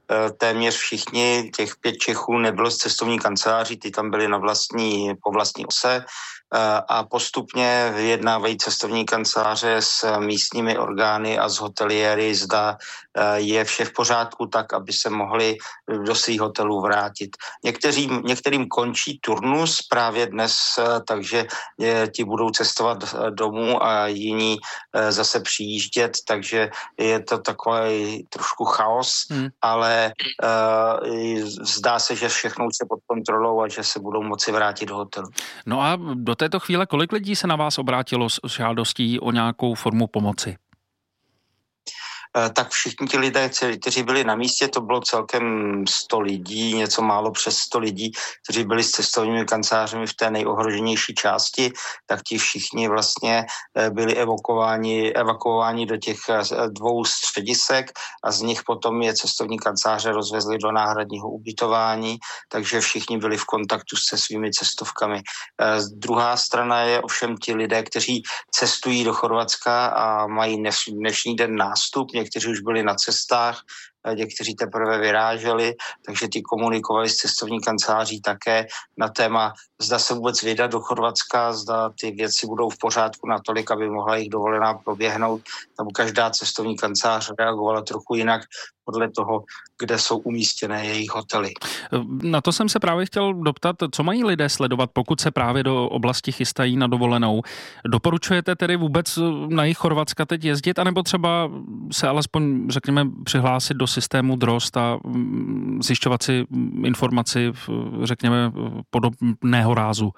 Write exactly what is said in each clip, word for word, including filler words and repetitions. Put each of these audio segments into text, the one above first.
téměř všichni, těch pět Čechů nebylo z cestovní kanceláří, ty tam byli na vlastní, po vlastní ose a postupně vyjednávají cestovní kanceláře s místními orgány a s hoteliéry, zda je vše v pořádku tak, aby se mohli do svých hotelů vrátit. Některým, některým končí turnus právě dnes, takže ti budou cestovat domů a jiní zase přijíždět, takže je to takový trošku chaos, hmm. ale uh, zdá se, že všechno už je pod kontrolou a že se budou moci vrátit do hotelu. No a do této chvíle kolik lidí se na vás obrátilo s žádostí o nějakou formu pomoci? Tak všichni ti lidé, kteří byli na místě, to bylo celkem sto lidí, něco málo přes sto lidí, kteří byli s cestovními kancelářemi v té nejohroženější části, tak ti všichni vlastně byli evakuováni, evakuováni do těch dvou středisek a z nich potom je cestovní kanceláře rozvezli do náhradního ubytování, takže všichni byli v kontaktu se svými cestovkami. Druhá strana je ovšem ti lidé, kteří cestují do Chorvatska a mají dnešní den nástup, někteří už byli na cestách, někteří teprve vyráželi, takže ty komunikovali s cestovní kanceláří také na téma, zda se vůbec vydat do Chorvatska, zda ty věci budou v pořádku natolik, aby mohla jejich dovolená proběhnout, nebo každá cestovní kancelář reagovala trochu jinak podle toho, kde jsou umístěné jejich hotely. Na to jsem se právě chtěl doptat, co mají lidé sledovat, pokud se právě do oblasti chystají na dovolenou. Doporučujete tedy vůbec na jih Chorvatska teď jezdit, anebo třeba se alespoň, řekněme, přihlásit do systému Drozd a zjišťovat si informaci, řekněme, podobného rázu?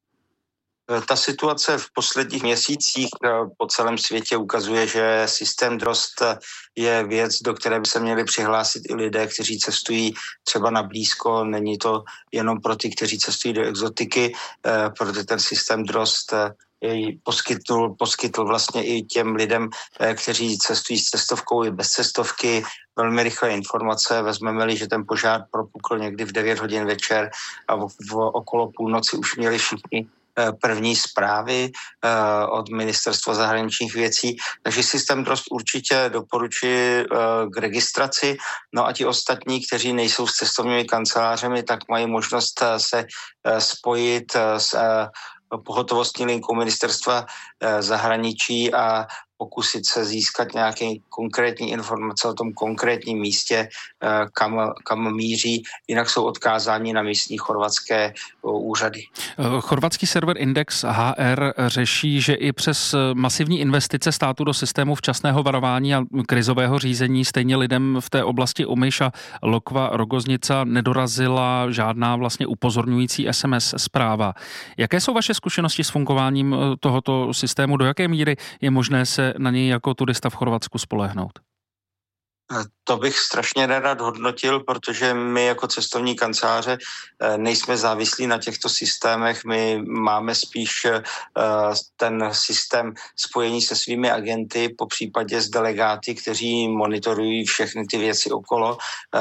Ta situace v posledních měsících po celém světě ukazuje, že systém Drozd je věc, do které by se měli přihlásit i lidé, kteří cestují třeba na blízko. Není to jenom pro ty, kteří cestují do exotiky, protože ten systém Drozd poskytl, poskytl vlastně i těm lidem, kteří cestují s cestovkou i bez cestovky, velmi rychlé informace. Vezmeme-li, že ten požár propukl někdy v devět hodin večer a v, v okolo půlnoci už měli všichni první zprávy od Ministerstva zahraničních věcí, takže systém Drozd určitě doporučuji k registraci. No a ti ostatní, kteří nejsou s cestovními kancelářemi, tak mají možnost se spojit s pohotovostní linkou Ministerstva zahraničí a pokusit se získat nějaké konkrétní informace o tom konkrétním místě, kam, kam míří, jinak jsou odkázáni na místní chorvatské úřady. Chorvatský server Index H R řeší, že i přes masivní investice státu do systému včasného varování a krizového řízení stejně lidem v té oblasti Omiš a Lokva Rogoznica nedorazila žádná vlastně upozorňující S M S zpráva. Jaké jsou vaše zkušenosti s fungováním tohoto systému? Do jaké míry je možné se na něj jako turista v Chorvatsku spolehnout? To bych strašně nerad hodnotil, protože my jako cestovní kanceláře nejsme závislí na těchto systémech. My máme spíš ten systém spojení se svými agenty, po případě s delegáty, kteří monitorují všechny ty věci okolo.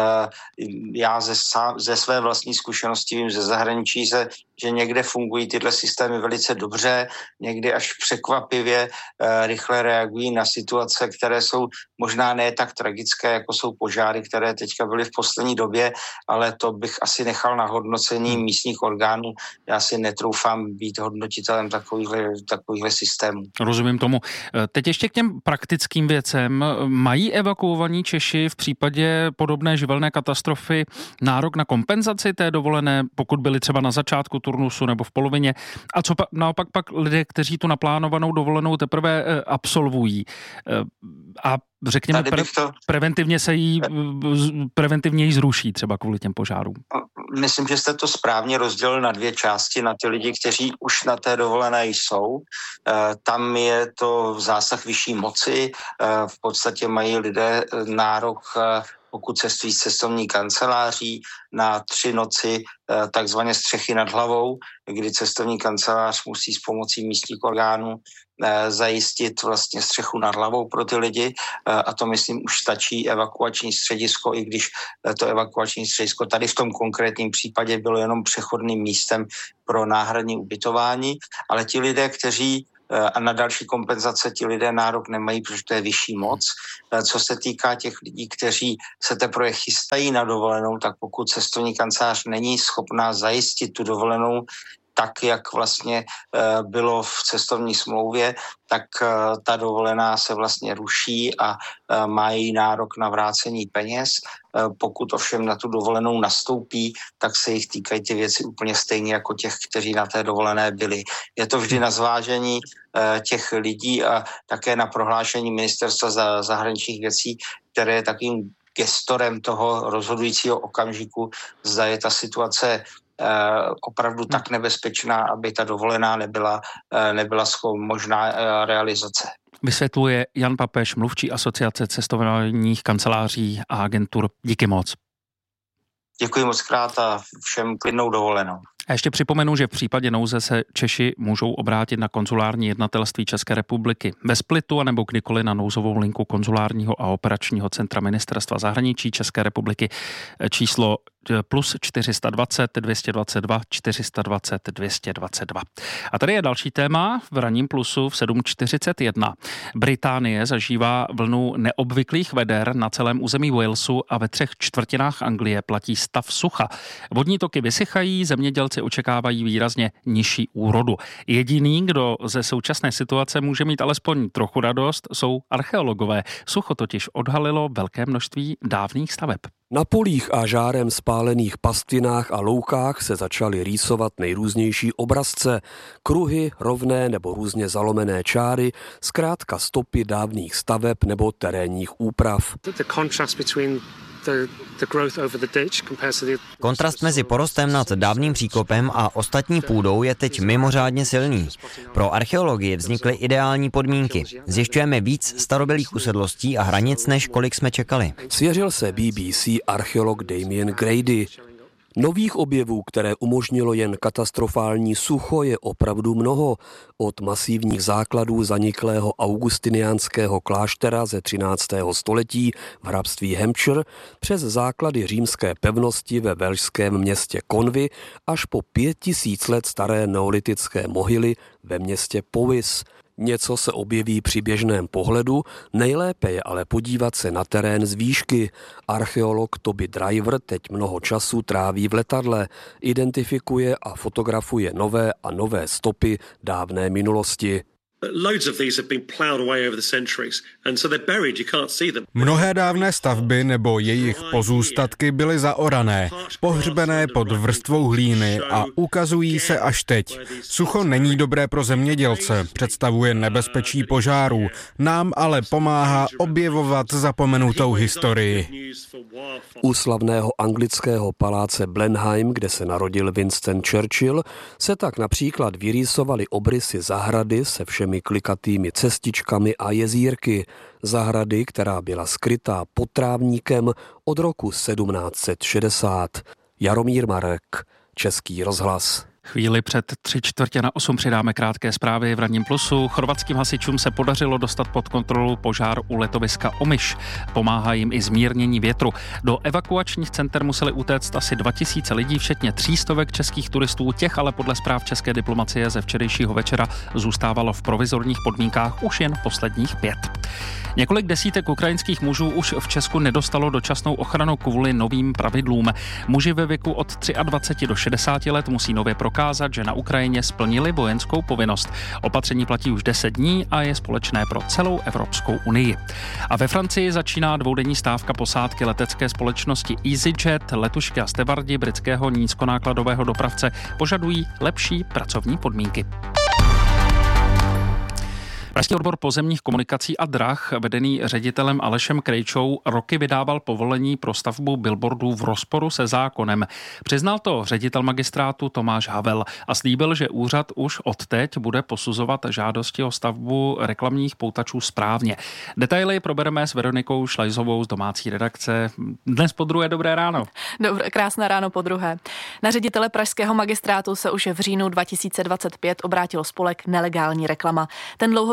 Já ze, ze své vlastní zkušenosti vím ze zahraničí, se, že někde fungují tyhle systémy velice dobře, někdy až překvapivě rychle reagují na situace, které jsou možná ne tak tragické, jako jsou požáry, které teďka byly v poslední době, ale to bych asi nechal na hodnocení místních orgánů. Já si netroufám být hodnotitelem takovýchhle, takovýchhle systémů. Rozumím tomu. Teď ještě k těm praktickým věcem. Mají evakuovaní Češi v případě podobné živelné katastrofy nárok na kompenzaci té dovolené, pokud byli třeba na začátku turnusu nebo v polovině? A co pa, naopak pak lidé, kteří tu naplánovanou dovolenou teprve absolvují? A řekněme, pre, to... preventivně se jí, preventivně jí zruší třeba kvůli těm požárům. Myslím, že jste to správně rozdělil na dvě části, na ty lidi, kteří už na té dovolené jsou. Tam je to zásah vyšší moci. V podstatě mají lidé nárok, pokud cestují z cestovní kanceláří, na tři noci takzvané střechy nad hlavou, kdy cestovní kancelář musí s pomocí místních orgánů zajistit vlastně střechu nad hlavou pro ty lidi a to, myslím, už stačí evakuační středisko, i když to evakuační středisko tady v tom konkrétním případě bylo jenom přechodným místem pro náhradní ubytování, ale ti lidé, kteří a na další kompenzace ti lidé nárok nemají, protože to je vyšší moc. Co se týká těch lidí, kteří se teprve chystají na dovolenou, tak pokud cestovní kancelář není schopná zajistit tu dovolenou tak, jak vlastně bylo v cestovní smlouvě, tak ta dovolená se vlastně ruší a mají nárok na vrácení peněz. Pokud ovšem na tu dovolenou nastoupí, tak se jich týkají ty věci úplně stejně jako těch, kteří na té dovolené byli. Je to vždy na zvážení těch lidí a také na prohlášení Ministerstva zahraničních věcí, které je takovým gestorem toho rozhodujícího okamžiku, zda je ta situace opravdu tak nebezpečná, aby ta dovolená nebyla, nebyla možná realizace. Vysvětluje Jan Papež, mluvčí Asociace cestovních kanceláří a agentur. Díky moc. Děkuji moc krát a všem klidnou dovolenou. A ještě připomenu, že v případě nouze se Češi můžou obrátit na konzulární jednatelství České republiky ve Splitu anebo kdykoliv na nouzovou linku konzulárního a operačního centra Ministerstva zahraničí České republiky číslo plus čtyři sta dvacet, dvě stě dvacet dva, čtyři sta dvacet, dvě stě dvacet dva. A tady je další téma v ranním plusu v sedm čtyřicet jedna. Británie zažívá vlnu neobvyklých veder na celém území Walesu a ve třech čtvrtinách Anglie platí stav sucha. Vodní toky vysychají, zemědělci očekávají výrazně nižší úrodu. Jediný, kdo ze současné situace může mít alespoň trochu radost, jsou archeologové. Sucho totiž odhalilo velké množství dávných staveb. Na polích a žárem spálených pastvinách a loukách se začaly rýsovat nejrůznější obrazce, kruhy, rovné nebo různě zalomené čáry, zkrátka stopy dávných staveb nebo terénních úprav. Kontrast mezi porostem nad dávným příkopem a ostatní půdou je teď mimořádně silný. Pro archeologii vznikly ideální podmínky. Zjišťujeme víc starobylých usedlostí a hranic, než kolik jsme čekali. Svěřil se B B C archeolog Damien Grady. Nových objevů, které umožnilo jen katastrofální sucho, je opravdu mnoho. Od masivních základů zaniklého augustiniánského kláštera ze třináctého století v hrabství Hampshire přes základy římské pevnosti ve velšském městě Conwy až po pět tisíc let staré neolitické mohyly ve městě Powys. Něco se objeví při běžném pohledu, nejlépe je ale podívat se na terén z výšky. Archeolog Toby Driver teď mnoho času tráví v letadle, identifikuje a fotografuje nové a nové stopy dávné minulosti. Mnohé dávné stavby nebo jejich pozůstatky byly zaorané, pohřbené pod vrstvou hlíny a ukazují se až teď. Sucho není dobré pro zemědělce, představuje nebezpečí požárů, nám ale pomáhá objevovat zapomenutou historii. U slavného anglického paláce Blenheim, kde se narodil Winston Churchill, se tak například vyrýsovaly obrysy zahrady se všemi klikatými cestičkami a jezírky. Zahrady, která byla skrytá pod trávníkem od roku sedmnáct set šedesát. Jaromír Marek, Český rozhlas. Chvíli před tři čtvrtě na osm přidáme krátké zprávy v ranním plusu. Chorvatským hasičům se podařilo dostat pod kontrolu požár u letoviska Omiš. Pomáhá jim i zmírnění větru. Do evakuačních center museli utéct asi dva tisíce lidí, včetně třístovek českých turistů. Těch ale podle zpráv české diplomacie ze včerejšího večera zůstávalo v provizorních podmínkách už jen posledních pět. Několik desítek ukrajinských mužů už v Česku nedostalo dočasnou ochranu kvůli novým pravidlům. Muži ve věku od dvacet tři do šedesáti let musí nově prokázat, že na Ukrajině splnili vojenskou povinnost. Opatření platí už deset dní a je společné pro celou Evropskou unii. A ve Francii začíná dvoudenní stávka posádky letecké společnosti EasyJet. Letušky a stevardi britského nízkonákladového dopravce požadují lepší pracovní podmínky. Pražský odbor pozemních komunikací a drah, vedený ředitelem Alešem Krejčou, roky vydával povolení pro stavbu billboardů v rozporu se zákonem. Přiznal to ředitel magistrátu Tomáš Havel a slíbil, že úřad už odteď bude posuzovat žádosti o stavbu reklamních poutačů správně. Detaily probereme s Veronikou Šlajzovou z domácí redakce. Dnes po druhé, dobré ráno. Dobré, krásné ráno po druhé. Na ředitele pražského magistrátu se už v říjnu dva tisíce dvacet pět obrátilo spolek Nelegální reklama. Ten dlouhodobě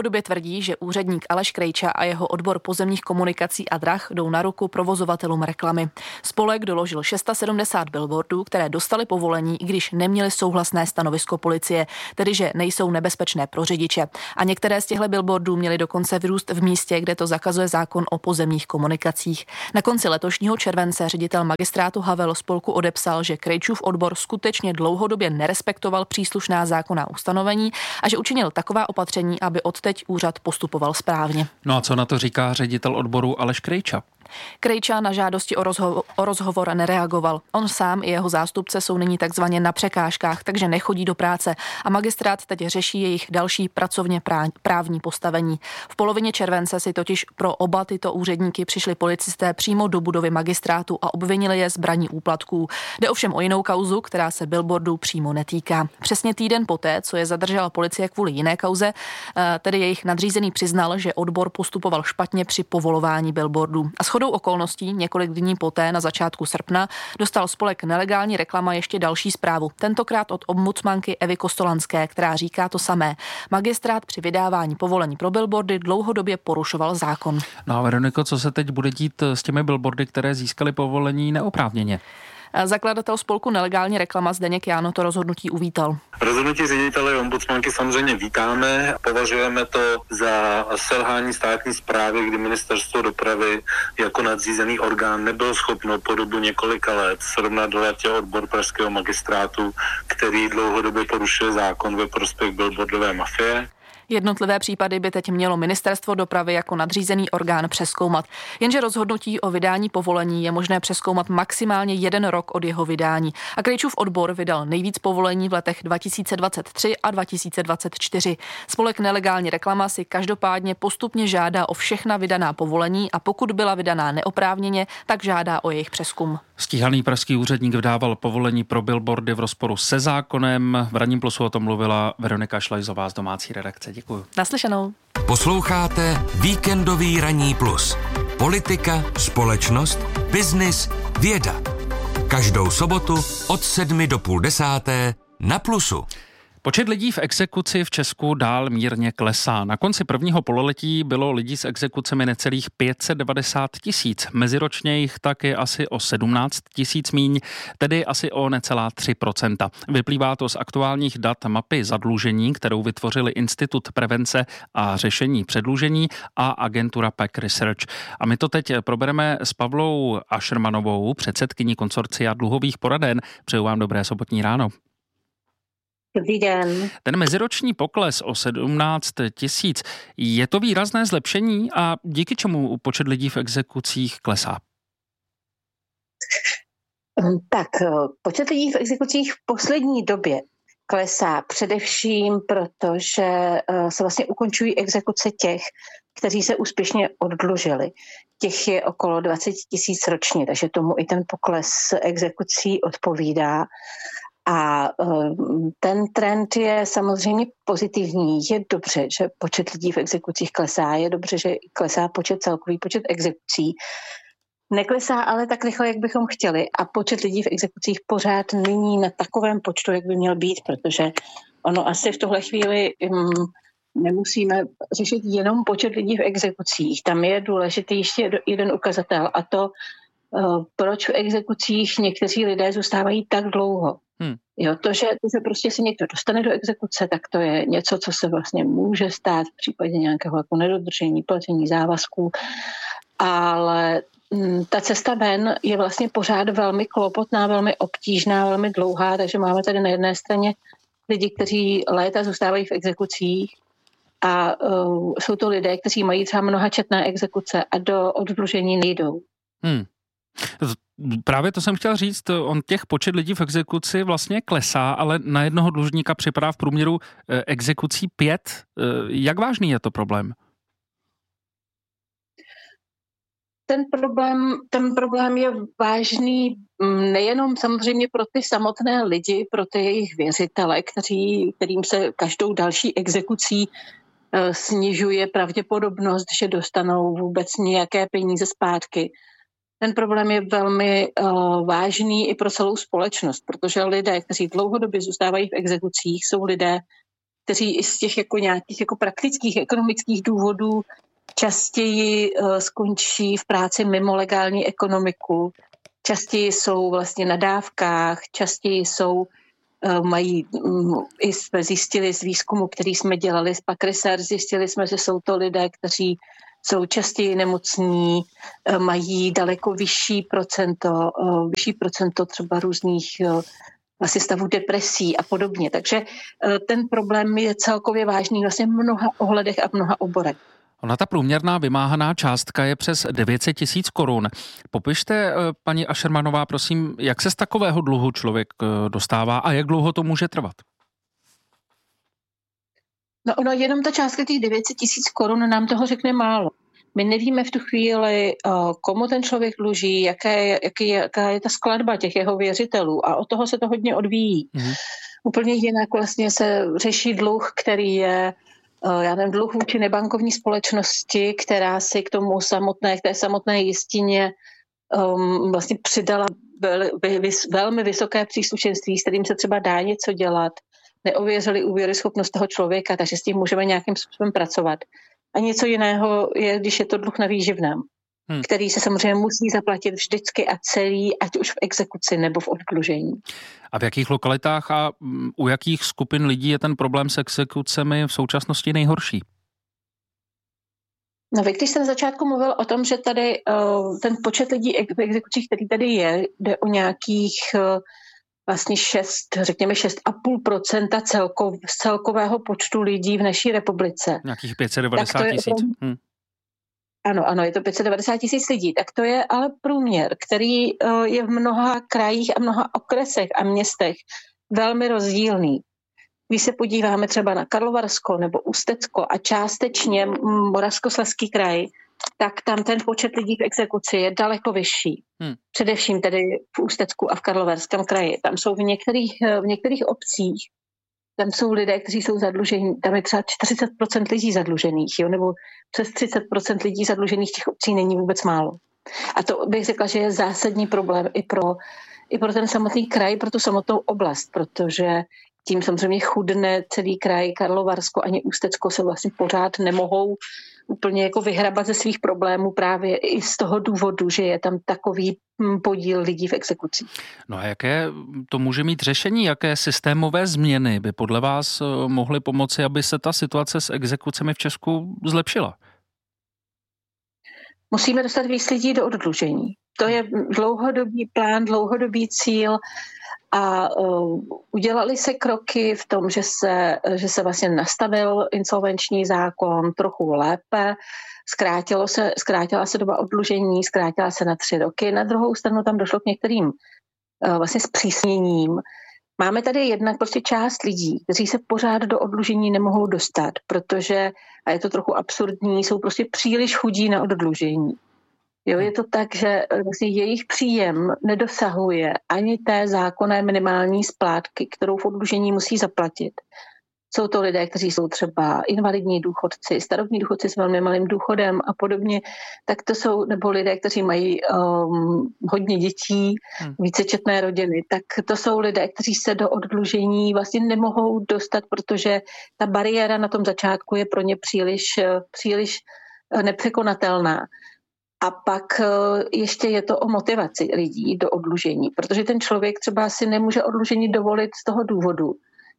Dlouhodobě tvrdí, že úředník Aleš Krejča a jeho odbor pozemních komunikací a drah jdou na ruku provozovatelům reklamy. Spolek doložil sedmdesát šest billboardů, které dostaly povolení, i když neměly souhlasné stanovisko policie, tedy že nejsou nebezpečné pro řidiče. A některé z těchto billboardů měly dokonce vyrůst v místě, kde to zakazuje zákon o pozemních komunikacích. Na konci letošního července ředitel magistrátu Havel spolku odepsal, že Krejčův odbor skutečně dlouhodobě nerespektoval příslušná zákonná ustanovení a že učinil taková opatření, aby odteď úřad postupoval správně. No a co na to říká ředitel odboru Aleš Krejča? Krejča na žádosti o, rozho- o rozhovor nereagoval. On sám i jeho zástupce jsou nyní takzvaně na překážkách, takže nechodí do práce a magistrát teď řeší jejich další pracovně právní postavení. V polovině července si totiž pro oba tyto úředníky přišli policisté přímo do budovy magistrátu a obvinili je z braní úplatků. Jde ovšem o jinou kauzu, která se billboardů přímo netýká. Přesně týden poté, co je zadržela policie kvůli jiné kauze, tedy jejich nadřízený přiznal, že odbor postupoval špatně při povolování billboardů. A shodou okolností několik dní poté na začátku srpna dostal spolek Nelegální reklama ještě další zprávu. Tentokrát od ombudsmanky Evy Kostolanské, která říká to samé. Magistrát při vydávání povolení pro billboardy dlouhodobě porušoval zákon. No a Veroniko, co se teď bude dít s těmi billboardy, které získaly povolení neoprávněně? Zakladatel spolku Nelegální reklama Zdeněk Jáno to rozhodnutí uvítal. Rozhodnutí ředitele ombudsmanky samozřejmě vítáme. Považujeme to za selhání státní správy, kdy ministerstvo dopravy jako nadřízený orgán nebylo schopno po dobu několika let srovnat do latě odbor pražského magistrátu, který dlouhodobě porušuje zákon ve prospěch billboardové mafie. Jednotlivé případy by teď mělo ministerstvo dopravy jako nadřízený orgán přezkoumat. Jenže rozhodnutí o vydání povolení je možné přezkoumat maximálně jeden rok od jeho vydání. A Krejčův odbor vydal nejvíc povolení v letech dva tisíce dvacet tři a dva tisíce dvacet čtyři. Spolek Nelegální reklama si každopádně postupně žádá o všechna vydaná povolení a pokud byla vydaná neoprávněně, tak žádá o jejich přezkum. Stíhaný pražský úředník vydával povolení pro billboardy v rozporu se zákonem. V Ranním plusu o tom mluvila Veronika Šlajzová z domácí redakce. Děkuju. Naslyšenou. Posloucháte Víkendový Ranní plus. Politika, společnost, biznis, věda. Každou sobotu od sedmi do půl desáté na Plusu. Počet lidí v exekuci v Česku dál mírně klesá. Na konci prvního pololetí bylo lidí s exekucemi necelých pět set devadesát tisíc. Meziročně jich taky asi o sedmnáct tisíc míň, tedy asi o necelá tři procenta. Vyplývá to z aktuálních dat mapy zadlužení, kterou vytvořili Institut prevence a řešení předlužení a agentura P E C Research. A my to teď probereme s Pavlou Ašermanovou, předsedkyní konsorcia dluhových poraden. Přeju vám dobré sobotní ráno. Dobrý den. Ten meziroční pokles o sedmnáct tisíc, je to výrazné zlepšení a díky čemu počet lidí v exekucích klesá? Tak, počet lidí v exekucích v poslední době klesá především proto, že se vlastně ukončují exekuce těch, kteří se úspěšně oddlužili. Těch je okolo dvacet tisíc ročně, takže tomu i ten pokles exekucí odpovídá. A ten trend je samozřejmě pozitivní. Je dobře, že počet lidí v exekucích klesá, je dobře, že klesá počet celkový počet exekucí. Neklesá ale tak rychle, jak bychom chtěli a počet lidí v exekucích pořád není na takovém počtu, jak by měl být, protože ono asi v tohle chvíli um, nemusíme řešit jenom počet lidí v exekucích. Tam je důležitý ještě jeden ukazatel a to, uh, proč v exekucích někteří lidé zůstávají tak dlouho. Hmm. Jo, to, že, to, že prostě se někdo dostane do exekuce, tak to je něco, co se vlastně může stát v případě nějakého jako nedodržení, placení závazků, ale m, ta cesta ven je vlastně pořád velmi klopotná, velmi obtížná, velmi dlouhá, takže máme tady na jedné straně lidi, kteří léta zůstávají v exekucích a uh, jsou to lidé, kteří mají třeba mnohačetné exekuce a do oddlužení nejdou. Hmm. Právě to jsem chtěl říct, on těch počet lidí v exekuci vlastně klesá, ale na jednoho dlužníka připadá v průměru exekucí pět. Jak vážný je to problém? Ten problém, ten problém je vážný nejenom samozřejmě pro ty samotné lidi, pro ty jejich věřitele, kteří, kterým se každou další exekucí snižuje pravděpodobnost, že dostanou vůbec nějaké peníze zpátky. Ten problém je velmi uh, vážný i pro celou společnost, protože lidé, kteří dlouhodobě zůstávají v exekucích, jsou lidé, kteří i z těch jako nějakých jako praktických ekonomických důvodů častěji uh, skončí v práci mimo legální ekonomiku, častěji jsou vlastně na dávkách, častěji jsou, uh, mají, um, i jsme zjistili z výzkumu, který jsme dělali z Pack Research, zjistili jsme, že jsou to lidé, kteří jsou častěji nemocní, uh, mají daleko vyšší procento, uh, vyšší procento třeba různých uh, vlastně stavu depresí a podobně. Takže ten problém je celkově vážný vlastně v mnoha ohledech a v mnoha oborech. Ona ta průměrná vymáhaná částka je přes devět set tisíc korun. Popište, paní Ašermanová, prosím, jak se z takového dluhu člověk dostává a jak dlouho to může trvat? No ono, jenom ta částka těch devět set tisíc korun nám toho řekne málo. My nevíme v tu chvíli, komu ten člověk dluží, jaké, jaký, jaká je ta skladba těch jeho věřitelů a od toho se to hodně odvíjí. Mm. Úplně jinak vlastně se řeší dluh, který je, já nevím, dluh vůči nebankovní společnosti, která si k tomu samotné, k té samotné jistině um, vlastně přidala vel, vys, velmi vysoké příslušenství, s kterým se třeba dá něco dělat, neověřili úvěryschopnost toho člověka, takže s tím můžeme nějakým způsobem pracovat. A něco jiného je, když je to dluh na výživném, hmm. který se samozřejmě musí zaplatit vždycky a celý, ať už v exekuci nebo v oddlužení. A v jakých lokalitách a u jakých skupin lidí je ten problém s exekucemi v současnosti nejhorší? No vy, když jsem na začátku mluvil o tom, že tady uh, ten počet lidí v exekucích, který tady je, jde o nějakých uh, vlastně šest, řekněme šest a půl procenta celkov, z celkového počtu lidí v naší republice. Nějakých pět set devadesát tisíc. Hmm. Ano, ano, je to pět set devadesát tisíc lidí. Tak to je ale průměr, který uh, je v mnoha krajích a mnoha okresech a městech velmi rozdílný. Když se podíváme třeba na Karlovarsko nebo Ústecko a částečně Moravskoslezský kraj, tak tam ten počet lidí v exekuci je daleko vyšší. Hmm. Především tedy v Ústecku a v Karlovarském kraji. Tam jsou v některých, v některých obcích, tam jsou lidé, kteří jsou zadlužení, tam je třeba čtyřicet procent lidí zadlužených, jo, nebo přes třicet procent lidí zadlužených těch obcí není vůbec málo. A to bych řekla, že je zásadní problém i pro, i pro ten samotný kraj, pro tu samotnou oblast, protože tím samozřejmě chudne celý kraj, Karlovarsko ani Ústecko se vlastně pořád nemohou úplně jako vyhrabat ze svých problémů právě i z toho důvodu, že je tam takový podíl lidí v exekuci. No a jaké to může mít řešení? Jaké systémové změny by podle vás mohly pomoci, aby se ta situace s exekucemi v Česku zlepšila? Musíme dostat víc lidí do oddlužení. To je dlouhodobý plán, dlouhodobý cíl a uh, udělali se kroky v tom, že se, že se vlastně nastavil insolvenční zákon trochu lépe, zkrátilo se, zkrátila se doba oddlužení, zkrátila se na tři roky. Na druhou stranu tam došlo k některým uh, vlastně zpřísněním. Máme tady jednak prostě část lidí, kteří se pořád do oddlužení nemohou dostat, protože, a je to trochu absurdní, jsou prostě příliš chudí na oddlužení. Jo, je to tak, že vlastně jejich příjem nedosahuje ani té zákonné minimální splátky, kterou v oddlužení musí zaplatit. Jsou to lidé, kteří jsou třeba invalidní důchodci, starobní důchodci s velmi malým důchodem a podobně. Tak to jsou, nebo lidé, kteří mají um, hodně dětí, hmm. vícečetné rodiny. Tak to jsou lidé, kteří se do oddlužení vlastně nemohou dostat, protože ta bariéra na tom začátku je pro ně příliš, příliš nepřekonatelná. A pak ještě je to o motivaci lidí do oddlužení, protože ten člověk třeba si nemůže oddlužení dovolit z toho důvodu,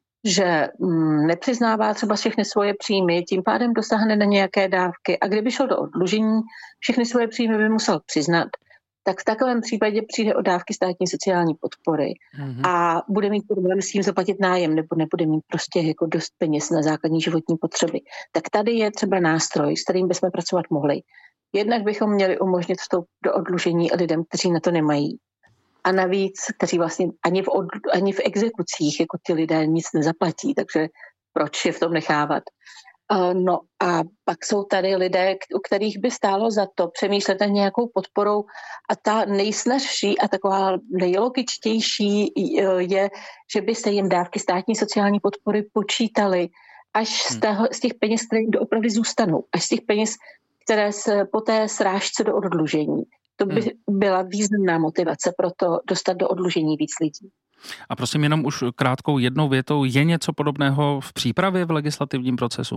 že nepřiznává třeba všechny svoje příjmy, tím pádem dosáhne na nějaké dávky a kdyby šel do oddlužení, všechny svoje příjmy by musel přiznat, tak v takovém případě přijde o dávky státní sociální podpory mm-hmm. a bude mít problém s tím zaplatit nájem nebo nebude mít prostě jako dost peněz na základní životní potřeby. Tak tady je třeba nástroj, s kterým bychom pracovat mohli. Jednak bychom měli umožnit vstup do oddlužení lidem, kteří na to nemají. A navíc, kteří vlastně ani v, od, ani v exekucích jako ty lidé nic nezaplatí, takže proč je v tom nechávat? Uh, no a pak jsou tady lidé, u kterých by stálo za to přemýšlet nad nějakou podporou a ta nejsnažší a taková nejlogičtější je, že by se jim dávky státní sociální podpory počítaly až z, tého, z těch peněz, které jim doopravdy zůstanou, až z těch peněz, které se po té srážce do oddlužení. To by byla významná motivace pro to dostat do oddlužení víc lidí. A prosím jenom už krátkou jednou větou, je něco podobného v přípravě v legislativním procesu?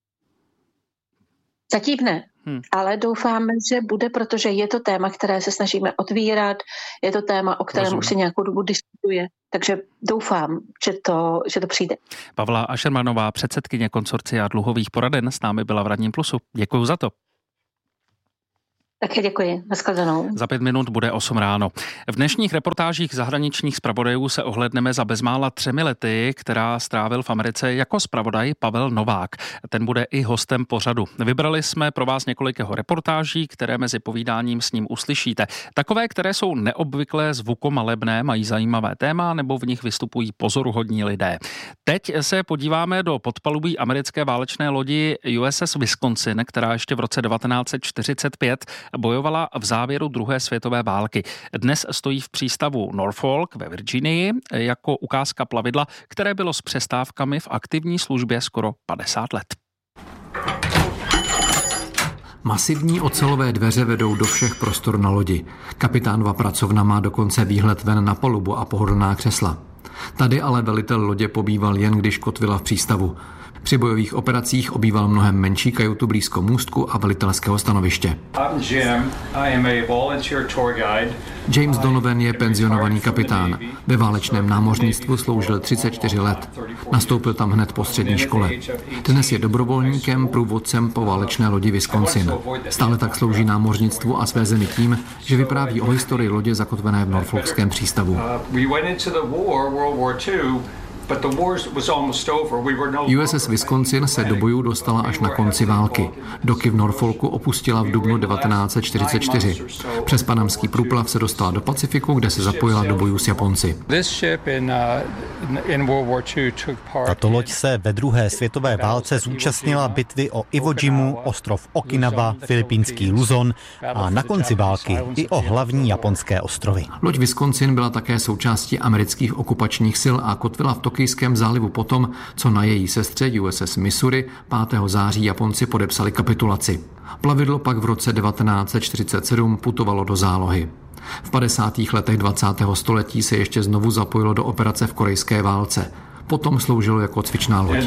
Zatím ne, hmm. ale doufáme, že bude, protože je to téma, které se snažíme otvírat, je to téma, o kterém Rozumím. Už se nějakou dobu diskutuje, takže doufám, že to, že to přijde. Pavla Ašermanová, předsedkyně konsorcia dluhových poraden, s námi byla v Ranním plusu. Děkuju za to. Také děkuji. Nashledanou. Za pět minut bude osm ráno. V dnešních reportážích zahraničních zpravodajů se ohlédneme za bezmála třemi lety, která strávil v Americe jako zpravodaj Pavel Novák. Ten bude i hostem pořadu. Vybrali jsme pro vás několik jeho reportáží, které mezi povídáním s ním uslyšíte. Takové, které jsou neobvyklé, zvukomalebné, mají zajímavé téma nebo v nich vystupují pozoruhodní lidé. Teď se podíváme do podpalubí americké válečné lodi U S S Wisconsin, která ještě v roce devatenáct set čtyřicet pět bojovala v závěru druhé světové války. Dnes stojí v přístavu Norfolk ve Virginii jako ukázka plavidla, které bylo s přestávkami v aktivní službě skoro padesát let. Masivní ocelové dveře vedou do všech prostor na lodi. Kapitánova pracovna má dokonce výhled ven na palubu a pohodlná křesla. Tady ale velitel lodě pobýval jen, když kotvila v přístavu. Při bojových operacích obýval mnohem menší kajutu blízko můstku a velitelského stanoviště. James Donovan je penzionovaný kapitán. Ve válečném námořnictvu sloužil třicet čtyři let. Nastoupil tam hned po střední škole. Dnes je dobrovolníkem, průvodcem po válečné lodi Wisconsin. Stále tak slouží námořnictvu a své zemi tím, že vypráví o historii lodě zakotvené v Norfolkském přístavu. U S S Wisconsin se do bojů dostala až na konci války. Doky v Norfolku opustila v dubnu devatenáct set čtyřicet čtyři. Přes panamský průplav se dostala do Pacifiku, kde se zapojila do bojů s Japonci. Tato loď se ve druhé světové válce zúčastnila bitvy o Iwo Jimu, ostrov Okinawa, filipínský Luzon a na konci války i o hlavní japonské ostrovy. Loď Wisconsin byla také součástí amerických okupačních sil a kotvila v Tokijském zálivu potom, co na její sestře U S S Missouri pátého září Japonci podepsali kapitulaci. Plavidlo pak v roce devatenáct set čtyřicet sedm putovalo do zálohy. V padesátých letech dvacátého století se ještě znovu zapojilo do operace v korejské válce. Potom sloužilo jako cvičná loď.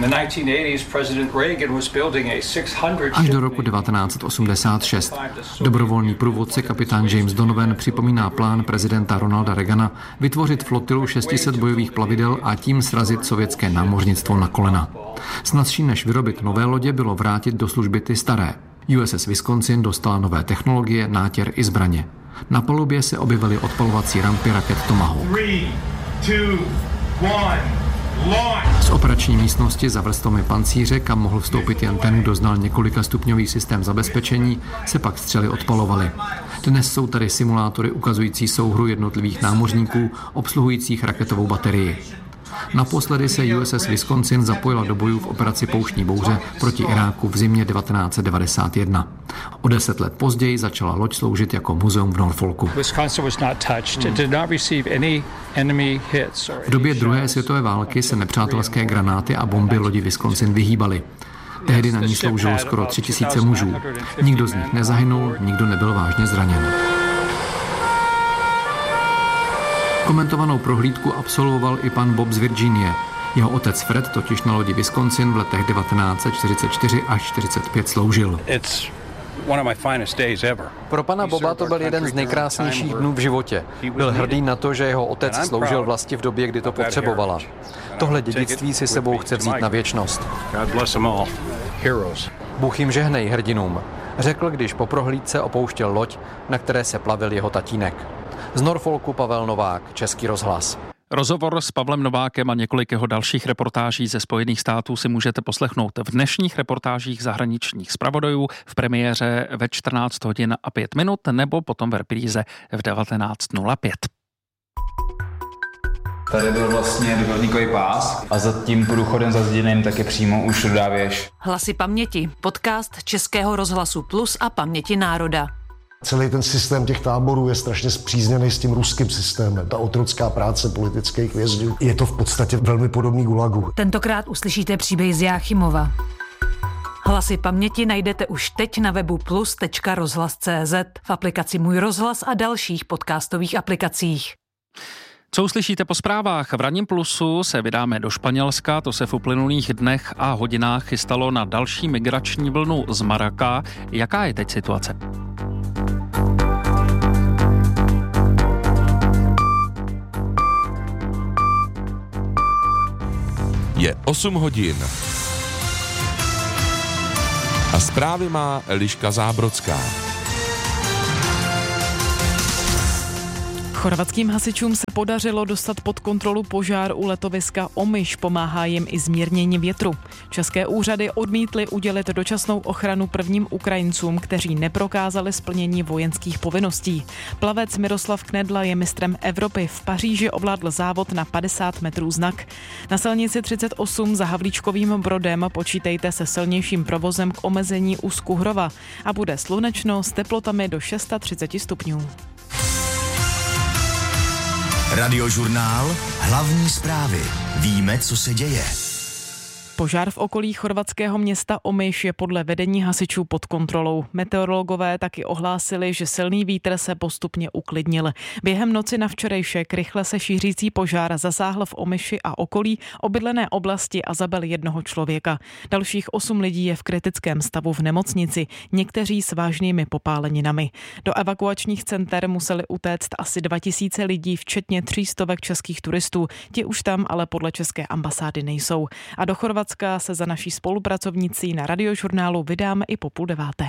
Až do roku devatenáct set osmdesát šest. Dobrovolný průvodce kapitán James Donovan připomíná plán prezidenta Ronalda Reagana vytvořit flotilu šest set bojových plavidel a tím srazit sovětské námořnictvo na kolena. Snazší než vyrobit nové lodě bylo vrátit do služby ty staré. U S S Wisconsin dostala nové technologie, nátěr i zbraně. Na palubě se objevily odpalovací rampy raket Tomahawk. Z operační místnosti za vrstvami pancíře, kam mohl vstoupit jen ten, kdo znal několika stupňový systém zabezpečení, se pak střely odpalovaly. Dnes jsou tady simulátory ukazující souhru jednotlivých námořníků obsluhujících raketovou baterii. Naposledy se U S S Wisconsin zapojila do bojů v operaci Pouštní bouře proti Iráku v zimě devatenáct set devadesát jedna. O deset let později začala loď sloužit jako muzeum v Norfolku. V době druhé světové války se nepřátelské granáty a bomby lodi Wisconsin vyhýbaly. Tehdy na ní sloužilo skoro tři tisíce mužů. Nikdo z nich nezahynul, nikdo nebyl vážně zraněn. Komentovanou prohlídku absolvoval i pan Bob z Virginie. Jeho otec Fred totiž na lodi Wisconsin v letech devatenáct set čtyřicet čtyři až čtyřicet pět sloužil. Pro pana Boba to byl jeden z nejkrásnějších dnů v životě. Byl hrdý na to, že jeho otec sloužil vlasti v době, kdy to potřebovala. Tohle dědictví si sebou chce vzít na věčnost. Bůh jim žehnej hrdinům, řekl, když po prohlídce opouštěl loď, na které se plavil jeho tatínek. Z Norfolku Pavel Novák, Český rozhlas. Rozhovor s Pavlem Novákem a několik jeho dalších reportáží ze Spojených států si můžete poslechnout v dnešních reportážích zahraničních zpravodajů v premiéře ve čtrnáct hodin a pět minut nebo potom v repríze v devatenáct nula pět. Tady byl vlastně dvojníkový pás a za tím průchodem za zděným taky přímo už rudá věž. Hlasy paměti, podcast Českého rozhlasu Plus a Paměti národa. Celý ten systém těch táborů je strašně spřízněný s tím ruským systémem. Ta otrocká práce politických vězňů. Je to v podstatě velmi podobný gulagu. Tentokrát uslyšíte příběh z Jáchymova. Hlasy paměti najdete už teď na webu plus tečka rozhlas tečka cé zet, v aplikaci Můj rozhlas a dalších podcastových aplikacích. Co uslyšíte po zprávách? V Ranním plusu se vydáme do Španělska, to se v uplynulých dnech a hodinách chystalo na další migrační vlnu z Maroka. Jaká je teď situace? Je osm hodin. A zprávy má Eliška Zábrodská. Chorvatským hasičům se podařilo dostat pod kontrolu požár u letoviska Omiš, pomáhá jim i zmírnění větru. České úřady odmítly udělit dočasnou ochranu prvním Ukrajincům, kteří neprokázali splnění vojenských povinností. Plavec Miroslav Knedla je mistrem Evropy. V Paříži ovládl závod na padesát metrů znak. Na silnici třicet osm za Havlíčkovým Brodem počítejte se silnějším provozem k omezení u Skuhrova a bude slunečno s teplotami do třicet šest stupňů. Radiožurnál, hlavní zprávy. Víme, co se děje. Požár v okolí chorvatského města Omiš je podle vedení hasičů pod kontrolou. Meteorologové taky ohlásili, že silný vítr se postupně uklidnil. Během noci na včerejšek rychle se šířící požár zasáhl v Omiši a okolí obydlené oblasti a zabil jednoho člověka. Dalších osm lidí je v kritickém stavu v nemocnici, někteří s vážnými popáleninami. Do evakuačních center museli utéct asi dva tisíce lidí, včetně tří stovek českých turistů. Ti už tam ale podle české ambasády nejsou. A do Chorvatska se za naší spolupracovnicí na Radiožurnálu vydáme i po půl deváté.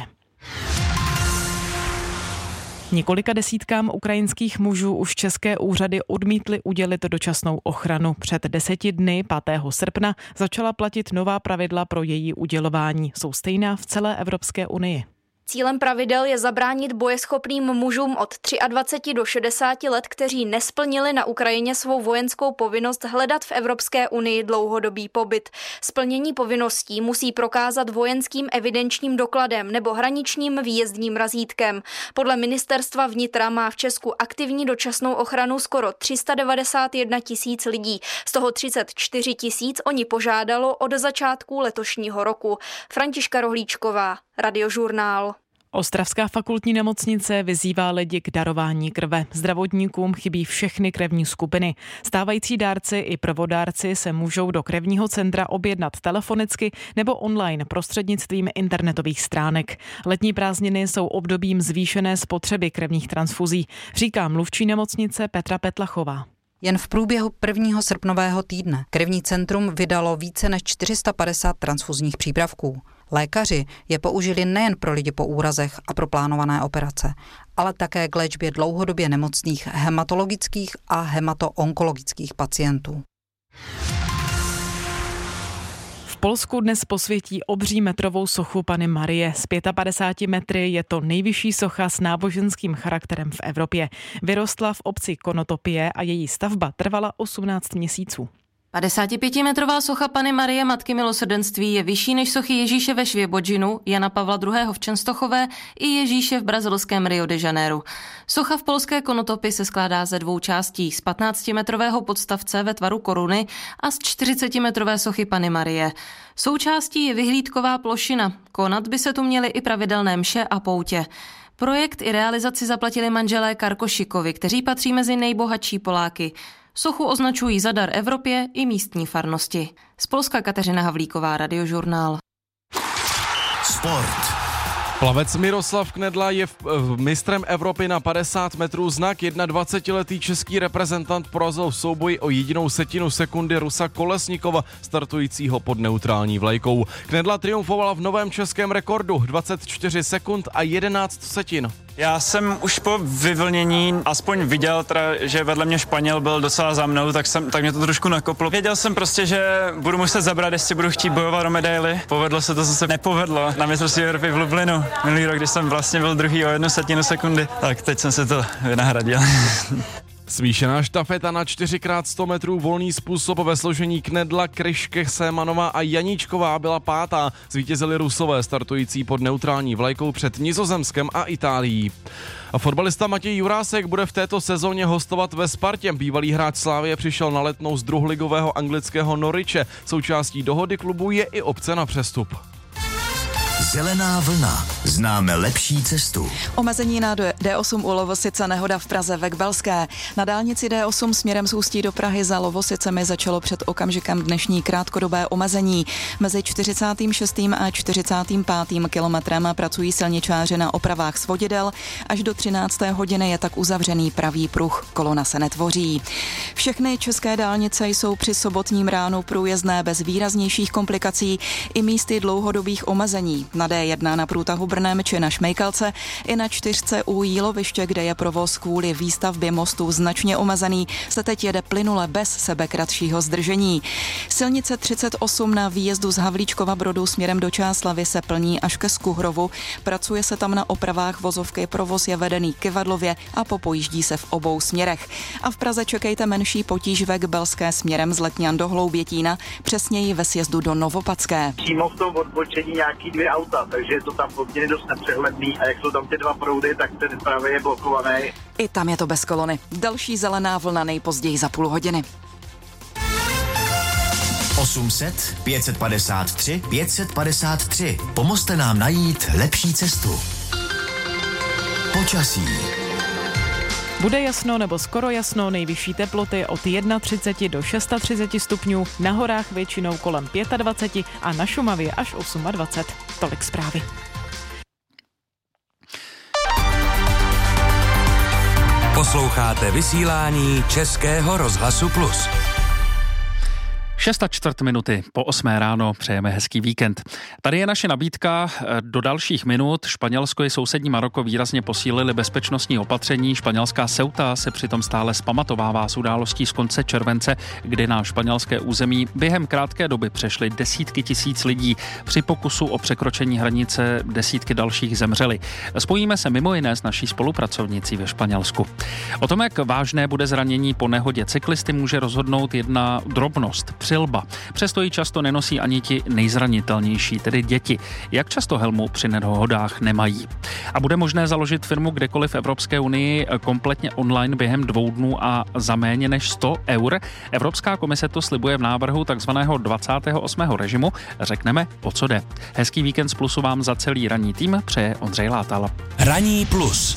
Několika desítkám ukrajinských mužů už české úřady odmítly udělit dočasnou ochranu. Před deseti dny, pátého srpna, začala platit nová pravidla pro její udělování. Jsou stejná v celé Evropské unii. Cílem pravidel je zabránit bojeschopným mužům od dvaceti tři do šedesáti let, kteří nesplnili na Ukrajině svou vojenskou povinnost hledat v Evropské unii dlouhodobý pobyt. Splnění povinností musí prokázat vojenským evidenčním dokladem nebo hraničním výjezdním razítkem. Podle ministerstva vnitra má v Česku aktivní dočasnou ochranu skoro tři sta devadesát jedna tisíc lidí. Z toho třicet čtyři tisíc oni požádalo od začátku letošního roku. Františka Rohlíčková, Radiožurnál. Ostravská fakultní nemocnice vyzývá lidi k darování krve. Zdravotníkům chybí všechny krevní skupiny. Stávající dárci i prvodárci se můžou do krevního centra objednat telefonicky nebo online prostřednictvím internetových stránek. Letní prázdniny jsou obdobím zvýšené spotřeby krevních transfuzí, říká mluvčí nemocnice Petra Petlachová. Jen v průběhu prvního srpnového týdne krevní centrum vydalo více než čtyři sta padesát transfuzních přípravků. Lékaři je použili nejen pro lidi po úrazech a pro plánované operace, ale také k léčbě dlouhodobě nemocných hematologických a hematoonkologických pacientů. V Polsku dnes posvětí obří metrovou sochu Panny Marie. Z padesát pět metry je to nejvyšší socha s náboženským charakterem v Evropě. Vyrostla v obci Konotopie a její stavba trvala osmnáct měsíců. padesátipětimetrová socha Panny Marie Matky milosrdenství je vyšší než sochy Ježíše ve Švěbodžinu, Jana Pavla druhého. v Čenstochové i Ježíše v brazilském Rio de Janeiro. Socha v polské Konotopi se skládá ze dvou částí, z patnáctimetrového podstavce ve tvaru koruny a z čtyřicetimetrové sochy Panny Marie. Součástí je vyhlídková plošina. Konat by se tu měly i pravidelné mše a poutě. Projekt i realizaci zaplatili manželé Karkošikovi, kteří patří mezi nejbohatší Poláky. Sochu označují za dar Evropě i místní farnosti. Z Polska Kateřina Havlíková, Radiožurnál. Sport. Plavec Miroslav Knedla je mistrem Evropy na padesát metrů znak. dvacetiletý český reprezentant porazil v souboji o jedinou setinu sekundy Rusa Kolesnikova, startujícího pod neutrální vlajkou. Knedla triumfovala v novém českém rekordu dvacet čtyři sekund a jedenáct setin. Já jsem už po vyvlnění aspoň viděl, teda, že vedle mě Španěl byl docela za mnou, tak, jsem, tak mě to trošku nakoplo. Věděl jsem prostě, že budu muset zabrat, jestli budu chtít bojovat o medaily. Povedlo se to, co se nepovedlo na mistrovství Evropy v Lublinu. Minulý rok, když jsem vlastně byl druhý o jednu setinu sekundy, tak teď jsem se to vynahradil. Smíšená štafeta na čtyři krát sto metrů volný způsob ve složení Knedla, Kryške, Sémanová a Janíčková byla pátá. Zvítězili Rusové startující pod neutrální vlajkou před Nizozemskem a Itálií. A fotbalista Matěj Jurásek bude v této sezóně hostovat ve Spartě. Bývalý hráč Slavie přišel na Letnou z druholigového anglického Norwiche. Součástí dohody klubu je i opce na přestup. Zelená vlna. Známe lepší cestu. Omezení na D osm u Lovosice, nehoda v Praze ve Kbelské. Na dálnici D osm směrem z Ústí do Prahy za Lovosicemi začalo před okamžikem dnešní krátkodobé omezení. Mezi čtyřicátým šestým a čtyřicátým pátým kilometrem pracují silničáři na opravách svodidel. Až do třinácté hodiny je tak uzavřený pravý pruh. Kolona se netvoří. Všechny české dálnice jsou při sobotním ránu průjezdné bez výraznějších komplikací i místy dlouhodobých omezení. Na D jedna na průtahu Brnem či na Šmejkalce i na čtyřce u Jíloviště, kde je provoz kvůli výstavbě mostu značně omezený, se teď jede plynule bez sebekratšího zdržení. Silnice třicet osm na výjezdu z Havlíčkova Brodu směrem do Čáslavy se plní až ke Skuhrovu. Pracuje se tam na opravách vozovky, provoz je vedený k Kivadlově a popojíždí se v obou směrech. A v Praze čekejte menší potíž ve Kbelské směrem z Letňan do Hloubětína, přesněji ve sjezdu do Novopadské. Přímo v tom odbočení nějaký dvě auta, takže je to tam poměrně dost nepřehledný a jak jsou tam ty dva proudy, tak ten pravý je blokovaný. I tam je to bez kolony. Další zelená vlna nejpozději za půl hodiny. osm set, pět set padesát tři, pět set padesát tři. Pomozte nám najít lepší cestu. Počasí. Bude jasno nebo skoro jasno, nejvyšší teploty od třicet jedna do třicet šest stupňů, na horách většinou kolem dvacet pět a na Šumavě až dvacet osm. Tolik zprávy. Posloucháte vysílání Českého rozhlasu Plus. Šest a čtvrt minuty po osmé ráno, přejeme hezký víkend. Tady je naše nabídka do dalších minut. Španělsko i sousední Maroko výrazně posílili bezpečnostní opatření. Španělská Ceuta se přitom stále zpamatovává z událostí z konce července, kdy na španělské území během krátké doby přešly desítky tisíc lidí. Při pokusu o překročení hranice desítky dalších zemřely. Spojíme se mimo jiné s naší spolupracovnicí ve Španělsku. O tom, jak vážné bude zranění po nehodě cyklisty, může rozhodnout jedna drobnost. Přilba. Přesto ji často nenosí ani ti nejzranitelnější, tedy děti. Jak často helmu při nehodách nemají. A bude možné založit firmu kdekoliv v Evropské unii kompletně online během dvou dnů a za méně než sto eur. Evropská komise to slibuje v návrhu takzvaného dvacátého osmého režimu. Řekneme, o co jde. Hezký víkend z Plusu vám za celý ranní tým přeje Ondřej Látal. Ranní Plus.